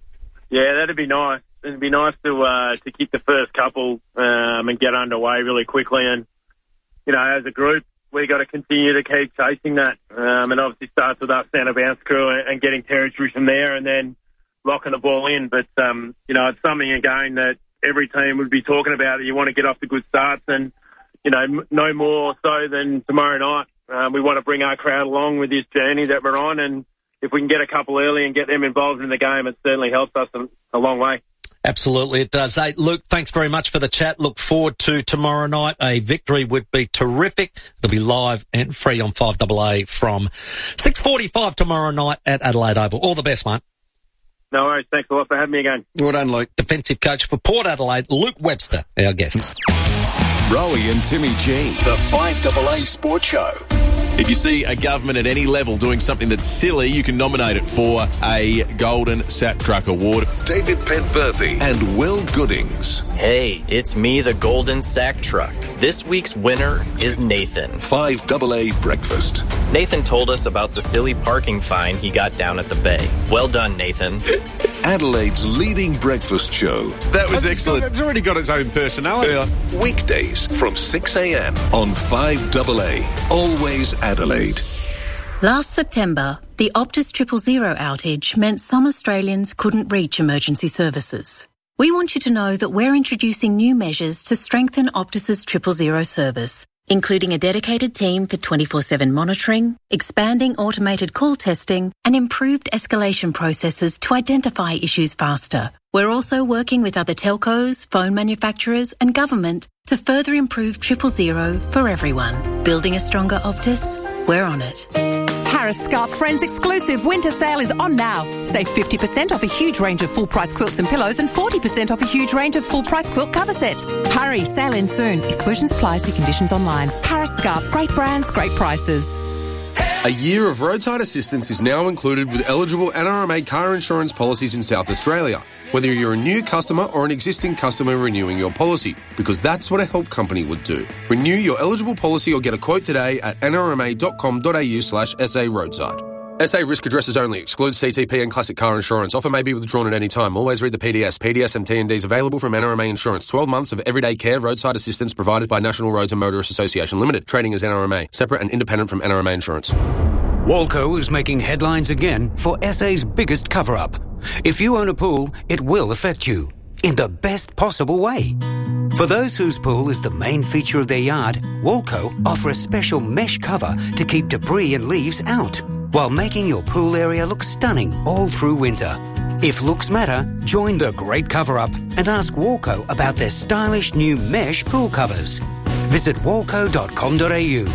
Yeah, that'd be nice. It'd be nice to uh, to kick the first couple um, and get underway really quickly. And, you know, as a group, we got to continue to keep chasing that. Um, and obviously starts with us down a bounce crew and, and getting territory from there and then locking the ball in. But, um, you know, it's something, again, that every team would be talking about, that you want to get off to good starts. And, you know, m- no more so than tomorrow night. Um, we want to bring our crowd along with this journey that we're on. And if we can get a couple early and get them involved in the game, it certainly helps us a, a long way. Absolutely, it does. Hey, Luke, thanks very much for the chat. Look forward to tomorrow night. A victory would be terrific. It'll be live and free on five A A from six forty-five tomorrow night at Adelaide Oval. All the best, mate. No worries. Thanks a lot for having me again. Well done, Luke. Defensive coach for Port Adelaide, Luke Webster, our guest. Rowie and Timmy G, the five A A Sports Show. If you see a government at any level doing something that's silly, you can nominate it for a Golden Sack Truck Award. David Penberthy and Will Goodings. Hey, it's me, the Golden Sack Truck. This week's winner is Nathan. five A A Breakfast. Nathan told us about the silly parking fine he got down at the Bay. Well done, Nathan. Adelaide's leading breakfast show. That was excellent. It's already got its own personality. Uh, weekdays from six a.m. on five A A. Always Adelaide. Last September, the Optus Triple Zero outage meant some Australians couldn't reach emergency services. We want you to know that we're introducing new measures to strengthen Optus's Triple Zero service, including a dedicated team for twenty-four seven monitoring, expanding automated call testing, and improved escalation processes to identify issues faster. We're also working with other telcos, phone manufacturers, and government to further improve Triple Zero for everyone. Building a stronger Optus? We're on it. Harris Scarf Friends exclusive winter sale is on now. Save fifty percent off a huge range of full-price quilts and pillows and forty percent off a huge range of full-price quilt cover sets. Hurry, sale ends soon. Exclusions apply. See conditions online. Harris Scarf, great brands, great prices. Hey! A year of roadside assistance is now included with eligible N R M A car insurance policies in South Australia, whether you're a new customer or an existing customer renewing your policy, because that's what a help company would do. Renew your eligible policy or get a quote today at n r m a dot com dot a u slash s a roadside. S A risk addresses only. Excludes C T P and classic car insurance. Offer may be withdrawn at any time. Always read the P D S. P D S and T N Ds available from N R M A Insurance. twelve months of everyday care roadside assistance provided by National Roads and Motorists Association Limited. Trading as N R M A. Separate and independent from N R M A Insurance. Walco is making headlines again for S A's biggest cover-up. If you own a pool, it will affect you in the best possible way. For those whose pool is the main feature of their yard, Walco offer a special mesh cover to keep debris and leaves out, while making your pool area look stunning all through winter. If looks matter, join the great cover-up and ask Walco about their stylish new mesh pool covers. Visit walco dot com dot a u.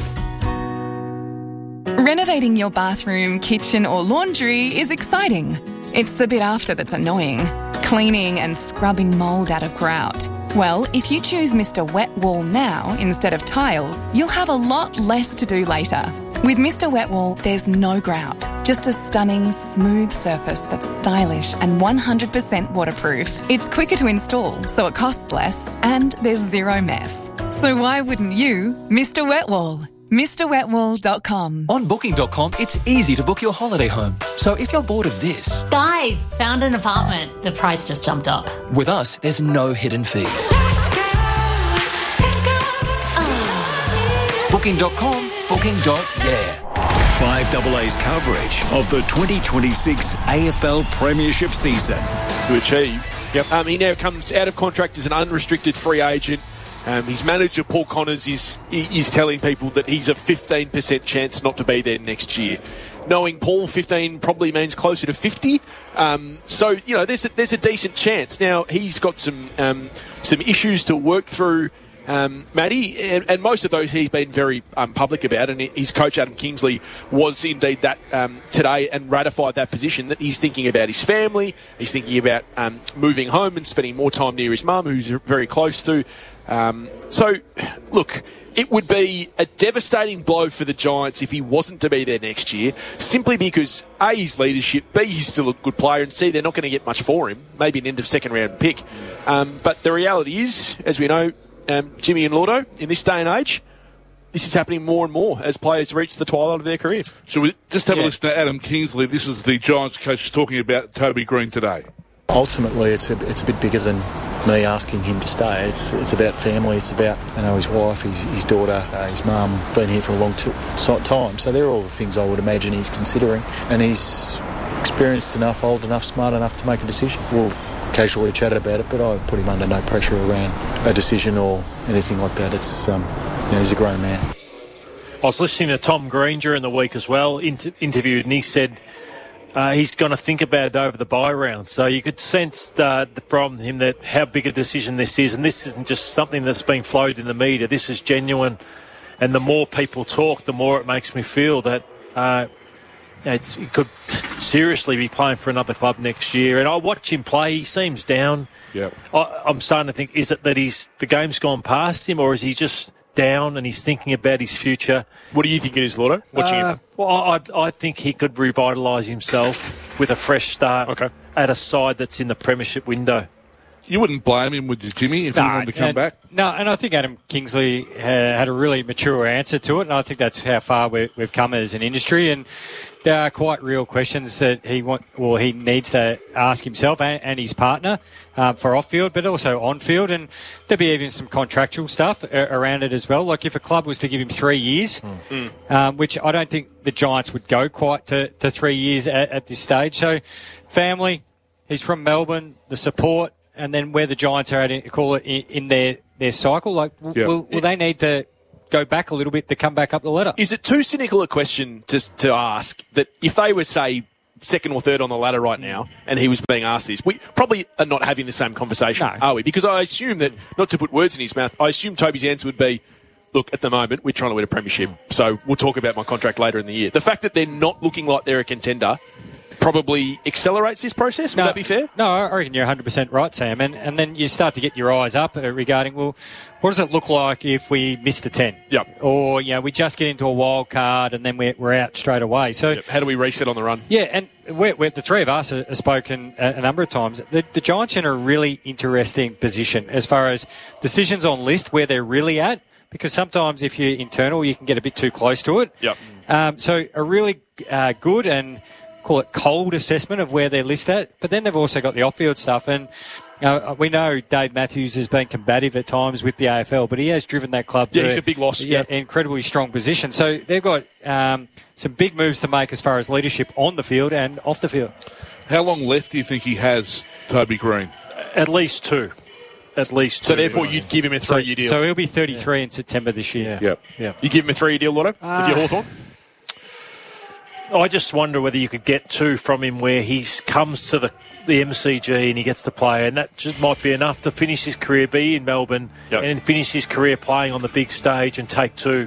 Renovating your bathroom, kitchen or laundry is exciting. It's the bit after that's annoying. Cleaning and scrubbing mould out of grout. Well, if you choose Mister Wet Wall now instead of tiles, you'll have a lot less to do later. With Mister Wet Wall, there's no grout. Just a stunning, smooth surface that's stylish and one hundred percent waterproof. It's quicker to install, so it costs less, and there's zero mess. So why wouldn't you? Mister Wet Wall. Mr Wet Wall dot com. On Booking dot com, it's easy to book your holiday home. So if you're bored of this... Guys, found an apartment. The price just jumped up. With us, there's no hidden fees. Let's go, let's go. Oh. Booking dot com, booking dot yeah. five A A's coverage of the twenty twenty-six A F L Premiership season. To achieve. Yep. Um, he now comes out of contract as an unrestricted free agent. Um, his manager, Paul Connors, is is telling people that he's a fifteen percent chance not to be there next year. Knowing Paul, fifteen probably means closer to fifty. Um, so, you know, there's a, there's a decent chance. Now, he's got some um, some issues to work through, um, Matty, and, and most of those he's been very um, public about, and his coach, Adam Kingsley, was indeed that um, today and ratified that position, that he's thinking about his family, he's thinking about um, moving home and spending more time near his mum, who's very close to. Um, so, look, it would be a devastating blow for the Giants if he wasn't to be there next year, simply because A, his leadership, B, he's still a good player, and C, they're not going to get much for him, maybe an end of second round pick. Um, but the reality is, as we know, um, Jimmy and Lordo, in this day and age, this is happening more and more as players reach the twilight of their career. Should we just have yeah. a listen to Adam Kingsley? This is the Giants coach talking about Toby Green today. Ultimately, it's a, it's a bit bigger than me asking him to stay. It's it's about family. It's about, you know, his wife, his, his daughter, uh, his mum, been here for a long t- time. So they're all the things I would imagine he's considering. And he's experienced enough, old enough, smart enough to make a decision. We'll casually chat about it, but I put him under no pressure around a decision or anything like that. It's um, you know, he's a grown man. I was listening to Tom Green during the week as well, inter- interviewed, and he said Uh, he's going to think about it over the bye round. So you could sense uh, from him that how big a decision this is. And this isn't just something that's been floated in the media. This is genuine. And the more people talk, the more it makes me feel that uh, it's, he could seriously be playing for another club next year. And I watch him play. He seems down. Yep. I, I'm starting to think, is it that he's the game's gone past him, or is he just down and he's thinking about his future? What do you think it is, Lordo, watching uh, him? Well, I, I think he could revitalise himself with a fresh start okay. at a side that's in the premiership window. You wouldn't blame him, would you, Jimmy, if no, he wanted to come and, back? No, and I think Adam Kingsley uh, had a really mature answer to it, and I think that's how far we, we've come as an industry. And there are quite real questions that he want, well, he needs to ask himself and, and his partner um, for off-field, but also on-field. And there'll be even some contractual stuff uh, around it as well. Like if a club was to give him three years, mm. um, which I don't think the Giants would go quite to, to three years at, at this stage. So family, he's from Melbourne, the support, and then where the Giants are at, in, call it, in, in their, their cycle, like w- yep. will, will they need to go back a little bit to come back up the ladder? Is it too cynical a question to, to ask that if they were, say, second or third on the ladder right now and he was being asked this, we probably are not having the same conversation, no. are we? Because I assume that, not to put words in his mouth, I assume Toby's answer would be, look, at the moment, we're trying to win a premiership, so we'll talk about my contract later in the year. The fact that they're not looking like they're a contender probably accelerates this process. Would no, that be fair? No, I reckon you're one hundred percent right, Sam. And, and then you start to get your eyes up regarding, well, what does it look like if we miss the ten? Yep. Or, you know, we just get into a wild card and then we're, we're out straight away. So yep. How do we reset on the run? Yeah, and we're, we're, the three of us have spoken a, a number of times. The, the Giants are in a really interesting position as far as decisions on list, where they're really at, because sometimes if you're internal, you can get a bit too close to it. Yep. Um, so a really uh, good and call it cold assessment of where they're listed at. But then they've also got the off-field stuff. And you know, we know Dave Matthews has been combative at times with the A F L, but he has driven that club yeah, to he's a big loss. Yeah, Yeah, incredibly strong position. So they've got um, some big moves to make as far as leadership on the field and off the field. How long left do you think he has, Toby Green? At least two. At least two. So therefore you'd give him a three-year so, deal. So he'll be thirty-three yeah. in September this year. Yep. Yeah. You give him a three-year deal, Lotto, uh, if you're Hawthorn? I just wonder whether you could get two from him where he comes to the, the M C G and he gets to play, and that just might be enough to finish his career, be in Melbourne, yep. and finish his career playing on the big stage and take two.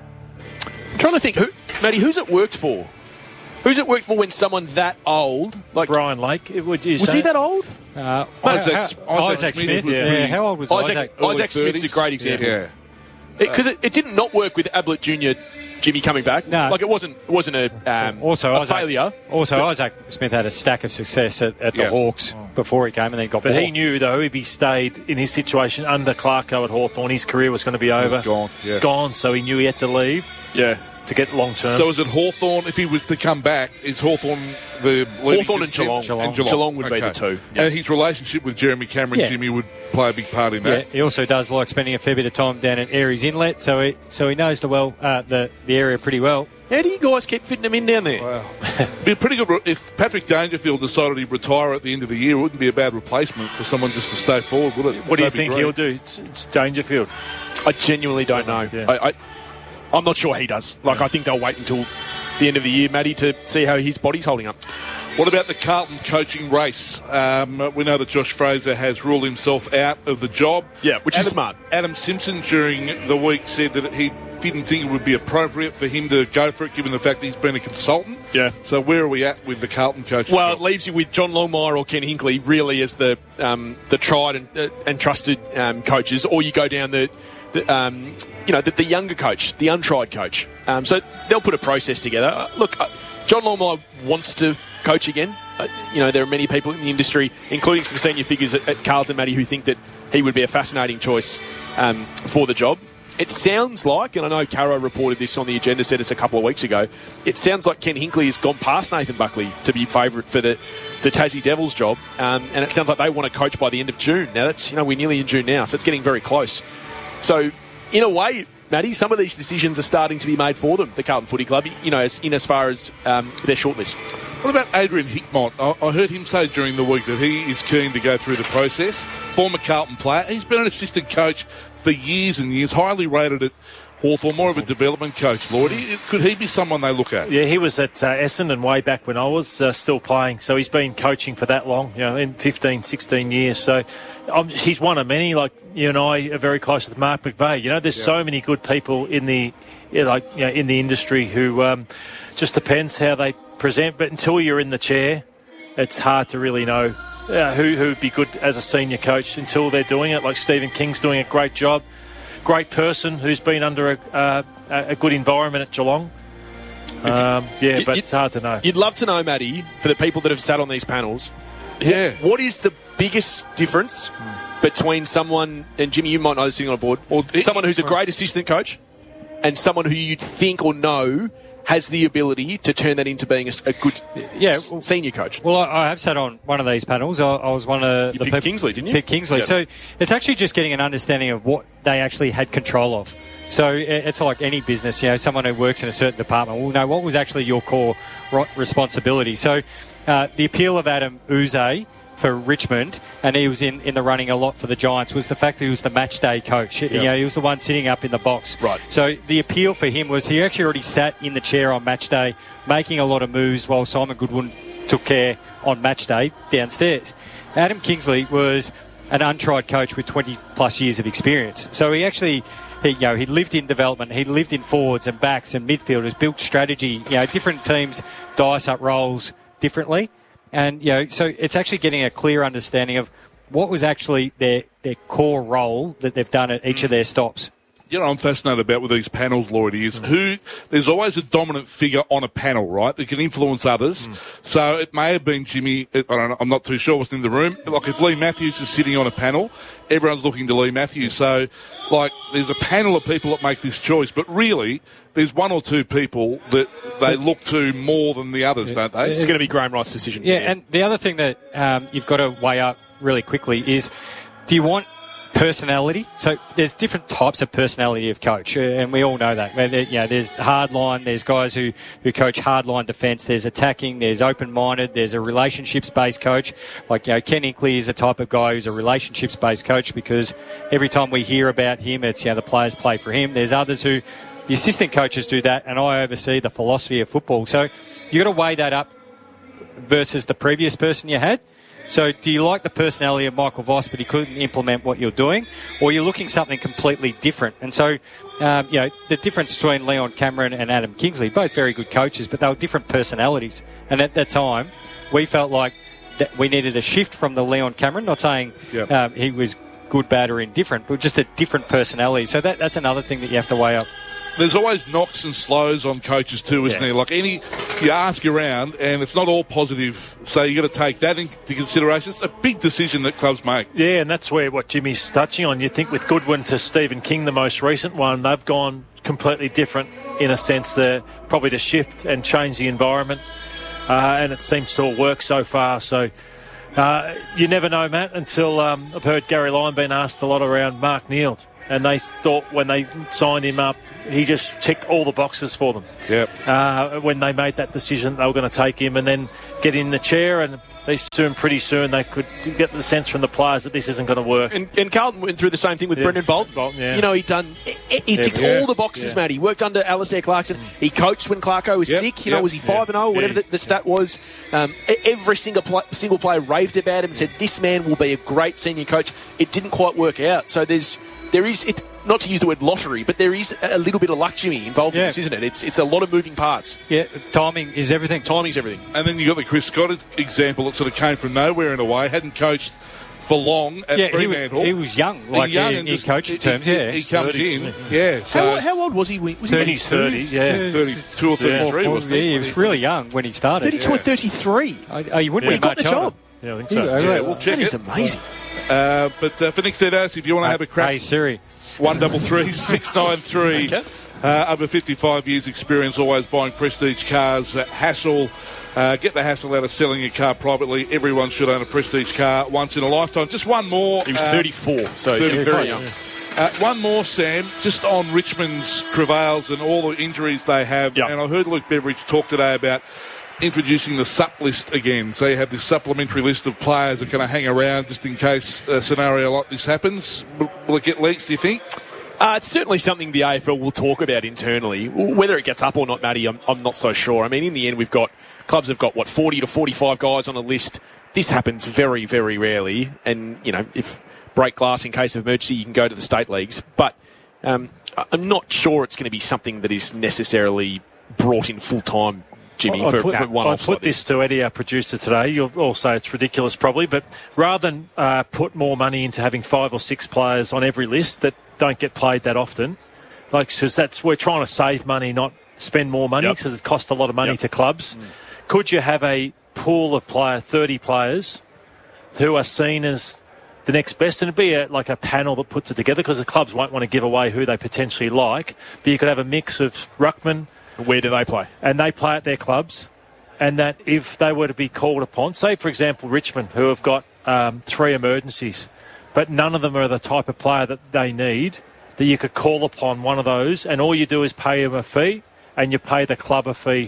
I'm trying to think, who, Matty, who's it worked for? Who's it worked for when someone that old, like Brian Lake? Would you was say? he that old? Uh, Isaac, how, Isaac, Isaac Smith. Smith. Was Yeah. pretty, How old was Isaac? Isaac? Isaac Smith's a great example. Yeah. Because it, it, it did not work with Ablett Junior Jimmy coming back. No. Like it wasn't it wasn't a, um, also, a Isaac, failure. Also, but, Isaac Smith had a stack of success at, at the yeah. Hawks before he came and then got But more. he knew, though, if he stayed in his situation under Clarko at Hawthorn, his career was going to be over. Gone, yeah. Gone, so he knew he had to leave. Yeah. To get long term. So is it Hawthorn, if he was to come back, is Hawthorn the leading Hawthorn and Geelong. Geelong. And Geelong. Geelong would okay. be the two. Yeah. And his relationship with Jeremy Cameron, Yeah. Jimmy, would play a big part in Yeah, that. he also does like spending a fair bit of time down at Aries Inlet, so he so he knows the well uh, the the area pretty well. How do you guys keep fitting him in down there? Wow. Be a pretty good re- if Patrick Dangerfield decided he'd retire at the end of the year. It wouldn't be a bad replacement for someone just to stay forward, would it? What do you Toby think Green. he'll do? It's, it's Dangerfield. I genuinely don't know. Yeah. I, I, I'm not sure he does. Like, I think they'll wait until the end of the year, Matty, to see how his body's holding up. What about the Carlton coaching race? Um, we know that Josh Fraser has ruled himself out of the job. Yeah, which Adam, is smart. Adam Simpson during the week said that he didn't think it would be appropriate for him to go for it, given the fact that he's been a consultant. Yeah. So where are we at with the Carlton coaching Well, job? it leaves you with John Longmire or Ken Hinkley really as the um, the tried and, uh, and trusted um, coaches, or you go down the, the um, you know, the, the younger coach, the untried coach. Um, so they'll put a process together. Uh, look, uh, John Longmire wants to coach again. Uh, you know, there are many people in the industry, including some senior figures at, at Carlton, Matty, who think that he would be a fascinating choice um, for the job. It sounds like, and I know Caro reported this on the agenda set us a couple of weeks ago, it sounds like Ken Hinkley has gone past Nathan Buckley to be favourite for the, the Tassie Devils job, um, and it sounds like they want to coach by the end of June. Now, that's, you know, we're nearly in June now, so it's getting very close. So, in a way, Matty, some of these decisions are starting to be made for them, the Carlton Footy Club, you know, as, in as far as um, their shortlist. What about Adrian Hickmott? I, I heard him say during the week that he is keen to go through the process. Former Carlton player. He's been an assistant coach for years and years, highly rated at Hawthorn, more of a development coach, Lloyd. He, could he be someone they look at? Yeah, he was at uh, Essendon way back when I was uh, still playing, so he's been coaching for that long, you know, in fifteen, sixteen years. So um, he's one of many. Like you and I are very close with Mark McVeigh. You know, there's yeah. so many good people in the, you know, like you know, in the industry who um, just depends how they present. But until you're in the chair, it's hard to really know uh, who who would be good as a senior coach until they're doing it. Like Stephen King's doing a great job. Great person who's been under a, uh, a good environment at Geelong. Um, yeah, but it's hard to know. You'd love to know, Matty, for the people that have sat on these panels, yeah. what is the biggest difference mm. between someone, and Jimmy, you might know this sitting on a board, or someone who's a great assistant coach and someone who you'd think or know has the ability to turn that into being a, a good yeah, s- senior coach? Well, I, I have sat on one of these panels. I, I was one of you the picked people, Kingsley, didn't you? Picked Kingsley. Yep. So it's actually just getting an understanding of what they actually had control of. So it's like any business, you know, someone who works in a certain department will know what was actually your core responsibility. So uh, the appeal of Adam Uze for Richmond, and he was in, in the running a lot for the Giants, was the fact that he was the match day coach. Yep. You know, he was the one sitting up in the box. Right. So the appeal for him was he actually already sat in the chair on match day, making a lot of moves while Simon Goodwin took care on match day downstairs. Adam Kingsley was an untried coach with twenty plus years of experience. So he actually, he, you know, he lived in development, he lived in forwards and backs and midfielders, built strategy, you know, different teams dice up roles differently. And, you know, so it's actually getting a clear understanding of what was actually their, their core role that they've done at each of their stops. You know, I'm fascinated about with these panels, Lloyd, is who, there's always a dominant figure on a panel, right, that can influence others. Mm. So it may have been Jimmy, I don't know, I'm not too sure what's in the room. Like if Lee Matthews is sitting on a panel, everyone's looking to Lee Matthews. So, like, there's a panel of people that make this choice, but really, there's one or two people that they look to more than the others, don't they? It's going to be Graham Wright's decision. Yeah, and the other thing that um, you've got to weigh up really quickly is, do you want personality? So there's different types of personality of coach, uh, and we all know that. Where there, you know, there's hardline, there's guys who, who coach hardline defence, there's attacking, there's open-minded, there's a relationships-based coach. Like, you know, Ken Inkley is a type of guy who's a relationships-based coach because every time we hear about him, it's, you know, the players play for him. There's others who, the assistant coaches do that, and I oversee the philosophy of football. So you've got to weigh that up versus the previous person you had. So do you like the personality of Michael Voss, but he couldn't implement what you're doing, or you're looking something completely different? And so, um, you know, the difference between Leon Cameron and Adam Kingsley, both very good coaches, but they were different personalities. And at that time, we felt like that we needed a shift from the Leon Cameron, not saying yep. um, he was good, bad, or indifferent, but just a different personality. So that, that's another thing that you have to weigh up. There's always knocks and slows on coaches too, isn't yeah. there? Like any, you ask around, and it's not all positive. So you got to take that into consideration. It's a big decision that clubs make. Yeah, and that's where what Jimmy's touching on. You think with Goodwin to Stephen King, the most recent one, they've gone completely different in a sense. They're probably to shift and change the environment, uh, and it seems to all work so far. So uh, you never know, Matt, until um, I've heard Gary Lyon being asked a lot around Mark Neal. And they thought when they signed him up, he just ticked all the boxes for them. Yep. Uh, when they made that decision, they were going to take him and then get in the chair, and they soon, pretty soon, they could get the sense from the players that this isn't going to work. And, and Carlton went through the same thing with yeah. Brendan Bolton. Bolton yeah. You know, he done, he, he ticked yeah. all the boxes, yeah. Matt. He worked under Alistair Clarkson. Mm. He coached when Clarko was yep. sick. You yep. know, was he five and zero, whatever yeah. the, the stat was. Um, every single play, single player raved about him and said, "This man will be a great senior coach." It didn't quite work out. So there's, there is, it's not to use the word lottery, but there is a little bit of luck, Jimmy, involved yeah. in this, isn't it? It's it's a lot of moving parts. Yeah, timing is everything. Timing's everything. And then you got the Chris Scott example that sort of came from nowhere in a way. Hadn't coached for long at yeah, Fremantle. He, he was young, like young in, and in just, coaching he, terms. He, yeah, he comes thirties, in. Yeah. So how, how old was he? Was he thirties, thirties, yeah, yeah. thirty-two or thirty-three. Yeah, wasn't he? Yeah, he was really young when he started. thirty-two yeah. or thirty-three. Oh, oh, you wouldn't when he got the job. Yeah, I think so. Yeah, yeah, right. we'll check that it. is amazing. Uh, but uh, for Nick Thedas, if you want to have a crack, hey Siri, one double three six nine three. Okay. Uh, over fifty-five years experience, always buying prestige cars. Uh, hassle. Uh, get the hassle out of selling your car privately. Everyone should own a prestige car once in a lifetime. Just one more. He was uh, thirty-four, so thirty-four. very young. Uh, one more, Sam, just on Richmond's travails and all the injuries they have. Yep. And I heard Luke Beveridge talk today about introducing the sup list again. So you have this supplementary list of players that are going to hang around just in case a scenario like this happens. Will, will it get leaks, do you think? Uh, it's certainly something the A F L will talk about internally. Whether it gets up or not, Matty, I'm, I'm not so sure. I mean, in the end, we've got clubs have got, what, forty to forty-five guys on a list. This happens very, very rarely. And, you know, if break glass in case of emergency, you can go to the state leagues. But um, I'm not sure it's going to be something that is necessarily brought in full-time, Jimmy, I for, put, for one I off put like this to Eddie, our producer, today. You'll all say it's ridiculous probably, but rather than uh, put more money into having five or six players on every list that don't get played that often, like, because that's, we're trying to save money, not spend more money, because yep. it costs a lot of money yep. to clubs. Mm. Could you have a pool of player, thirty players, who are seen as the next best, and it'd be a, like a panel that puts it together, because the clubs won't want to give away who they potentially like, but you could have a mix of ruckman. Where do they play? And they play at their clubs, and that if they were to be called upon, say, for example, Richmond, who have got um, three emergencies, but none of them are the type of player that they need, that you could call upon one of those, and all you do is pay them a fee, and you pay the club a fee.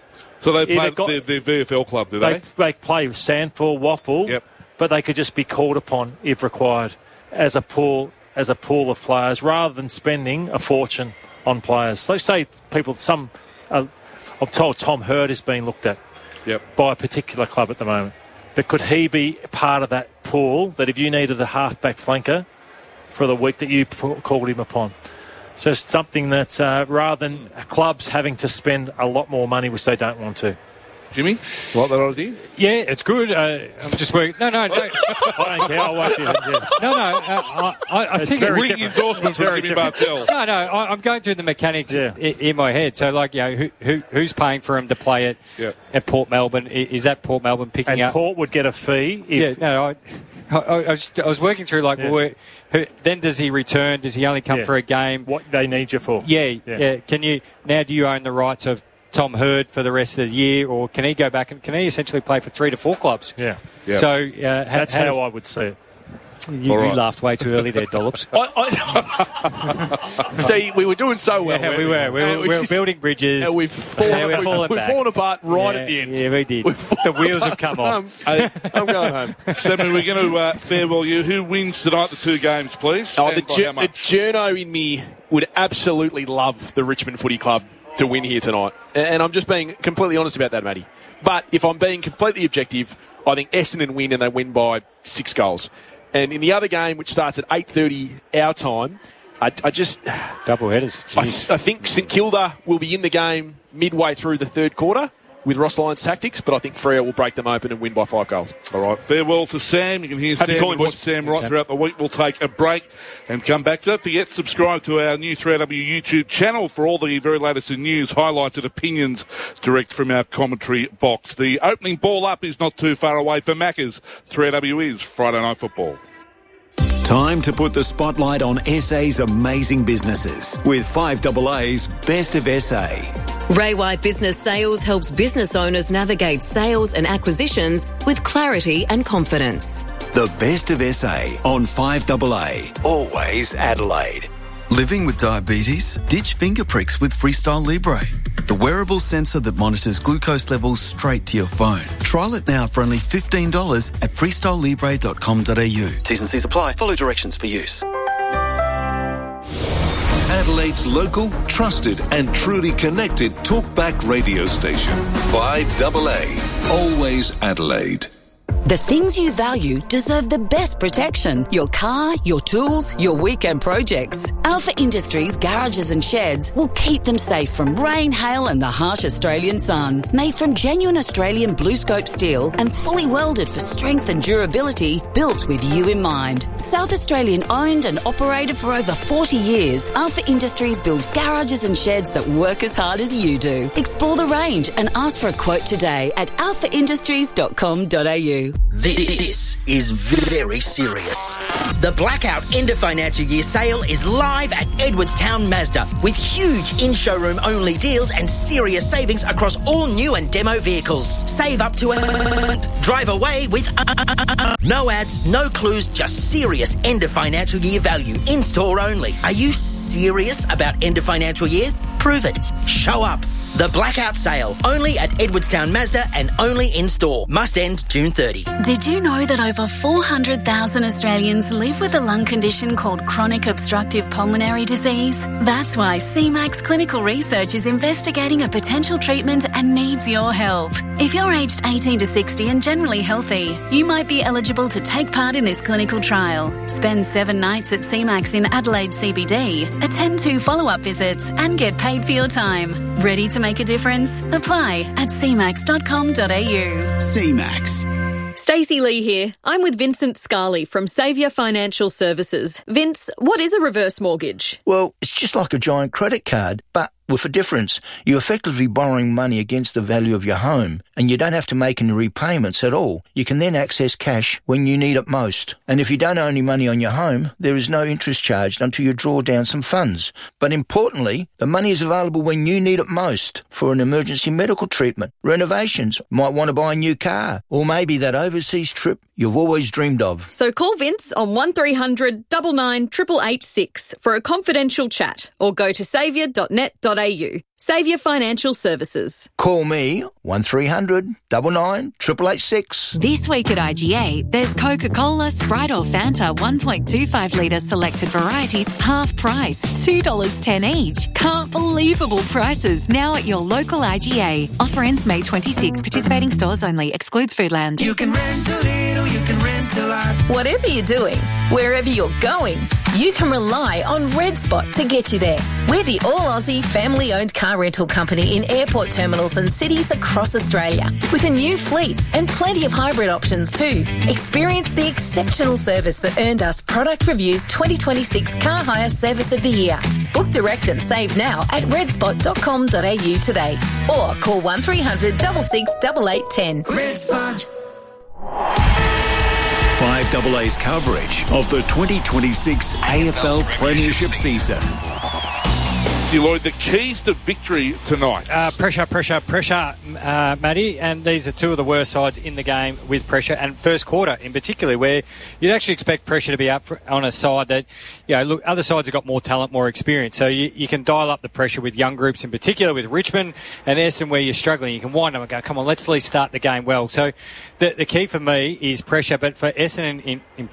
So they play got, their, their V F L club, do they? They, they play with Sandford, Waffle, yep. but they could just be called upon if required as a pool as a pool of players, rather than spending a fortune on players. So say people, some, uh, I'm told Tom Hurd is being looked at yep. by a particular club at the moment. But could he be part of that pool, that if you needed a half-back flanker for the week that you p- called him upon? So it's something that uh, rather than clubs having to spend a lot more money, which they don't want to. Jimmy, like that idea? Yeah, it's good. Uh, I'm just working. No, no, no. I don't care. I won't do that. Yeah. No, no. Uh, I, I, I think very ring endorsement for Jimmy Bartell. No, no. I, I'm going through the mechanics yeah. in, in my head. So, like, you know, who, who who's paying for him to play it yeah. at Port Melbourne? Is that Port Melbourne picking and up? Port would get a fee. If yeah. No, I, I, I, was, I was working through like, yeah. well, who, then does he return? Does he only come yeah. for a game? What they need you for? Yeah, yeah, yeah. Can you now? Do you own the rights of Tom Hurd for the rest of the year, or can he go back and can he essentially play for three to four clubs? Yeah. yeah. So uh, that's how, how does, I would see it. You, right. you laughed way too early there, Dollops. I, I, see, we were doing so well. Yeah, we were. We were, we were just, building bridges. And we've fallen, we've, fallen, we've fallen apart right yeah, at the end. Yeah, we did. The wheels have come off. I'm, I'm going home. Sammy, we're going to uh, farewell you. Who wins tonight, the two games, please? Oh, the, ju- the journo in me would absolutely love the Richmond Footy Club to win here tonight. And I'm just being completely honest about that, Matty. But if I'm being completely objective, I think Essendon win and they win by six goals. And in the other game, which starts at eight thirty our time, I, I just... Double headers. I, I think St Kilda will be in the game midway through the third quarter with Ross Lyon's tactics, but I think Freo will break them open and win by five goals. All right, farewell to Sam. You can hear Happy Sam calling, and watch boys. Sam right Sam. throughout the week. We'll take a break and come back. Don't forget, subscribe to our new three A W YouTube channel for all the very latest in news, highlights and opinions direct from our commentary box. The opening ball up is not too far away for Macca's. three A W is Friday Night Football. Time to put the spotlight on S A's amazing businesses with five A A's Best of S A. Ray White Business Sales helps business owners navigate sales and acquisitions with clarity and confidence. The Best of S A on five A A. Always Adelaide. Living with diabetes? Ditch finger pricks with Freestyle Libre, the wearable sensor that monitors glucose levels straight to your phone. Trial it now for only fifteen dollars at freestyle libre dot com dot a u. T's and C's apply. Follow directions for use. Adelaide's local, trusted and truly connected talkback radio station. five A A. Always Adelaide. The things you value deserve the best protection. Your car, your tools, your weekend projects. Alpha Industries garages and sheds will keep them safe from rain, hail and the harsh Australian sun. Made from genuine Australian blue scope steel and fully welded for strength and durability, built with you in mind. South Australian owned and operated for over forty years, Alpha Industries builds garages and sheds that work as hard as you do. Explore the range and ask for a quote today at alpha industries dot com dot a u. This is very serious. The Blackout End of Financial Year sale is live at Edwardstown Mazda with huge in-showroom only deals and serious savings across all new and demo vehicles. Save up to a... Drive away with... No ads, no clues, just serious end of financial year value. In-store only. Are you serious about end of financial year? Prove it. Show up. The Blackout Sale, only at Edwardstown Mazda and only in-store. Must end June thirtieth. Did you know that over four hundred thousand Australians live with a lung condition called chronic obstructive pulmonary disease? That's why C MAX Clinical Research is investigating a potential treatment and needs your help. If you're aged eighteen to sixty and generally healthy, you might be eligible to take part in this clinical trial. Spend seven nights at C MAX in Adelaide C B D, attend two follow-up visits and get paid for your time. Ready to make a difference? Apply at c max dot com dot a u. C MAX. Stacey Lee here. I'm with Vincent Scarley from Saviour Financial Services. Vince, what is a reverse mortgage? Well, it's just like a giant credit card, but with a difference. You're effectively borrowing money against the value of your home, and you don't have to make any repayments at all. You can then access cash when you need it most. And if you don't owe any money on your home, there is no interest charged until you draw down some funds. But importantly, the money is available when you need it most for an emergency medical treatment, renovations, might want to buy a new car, or maybe that overseas trip you've always dreamed of. So call Vince on one three hundred nine nine eight eight eight six for a confidential chat, or go to saviour dot net dot a u. Saviour Financial Services. Call me one three hundred nine nine eight eight eight six. This week at I G A, there's Coca-Cola, Sprite or Fanta one point two five litre selected varieties, half price, two dollars ten each. Can't believable prices now at your local I G A. Offer ends May twenty-sixth. Participating stores only. Excludes Foodland. You can rent a little, you can rent a lot. Whatever you're doing, Wherever you're going, you can rely on Red Spot to get you there. We're the all-Aussie, family-owned car rental company in airport terminals and cities across Australia, with a new fleet and plenty of hybrid options too. Experience the exceptional service that earned us Product Review's twenty twenty-six Car Hire Service of the Year. Book direct and save now at red spot dot com dot a u today, or call one three hundred six six eight eight one zero. Red Spot. five A A's coverage of the twenty twenty-six A F L Premiership season. Lloyd, the keys to victory tonight. Uh, pressure, pressure, pressure, uh, Matty. And these are two of the worst sides in the game with pressure. And first quarter in particular, where you'd actually expect pressure to be up for, on a side that, you know, look, other sides have got more talent, more experience. So you, you can dial up the pressure with young groups in particular, with Richmond and Essendon, where you're struggling. You can wind them and go, come on, let's at least start the game well. So the, the key for me is pressure. But for Essendon in, in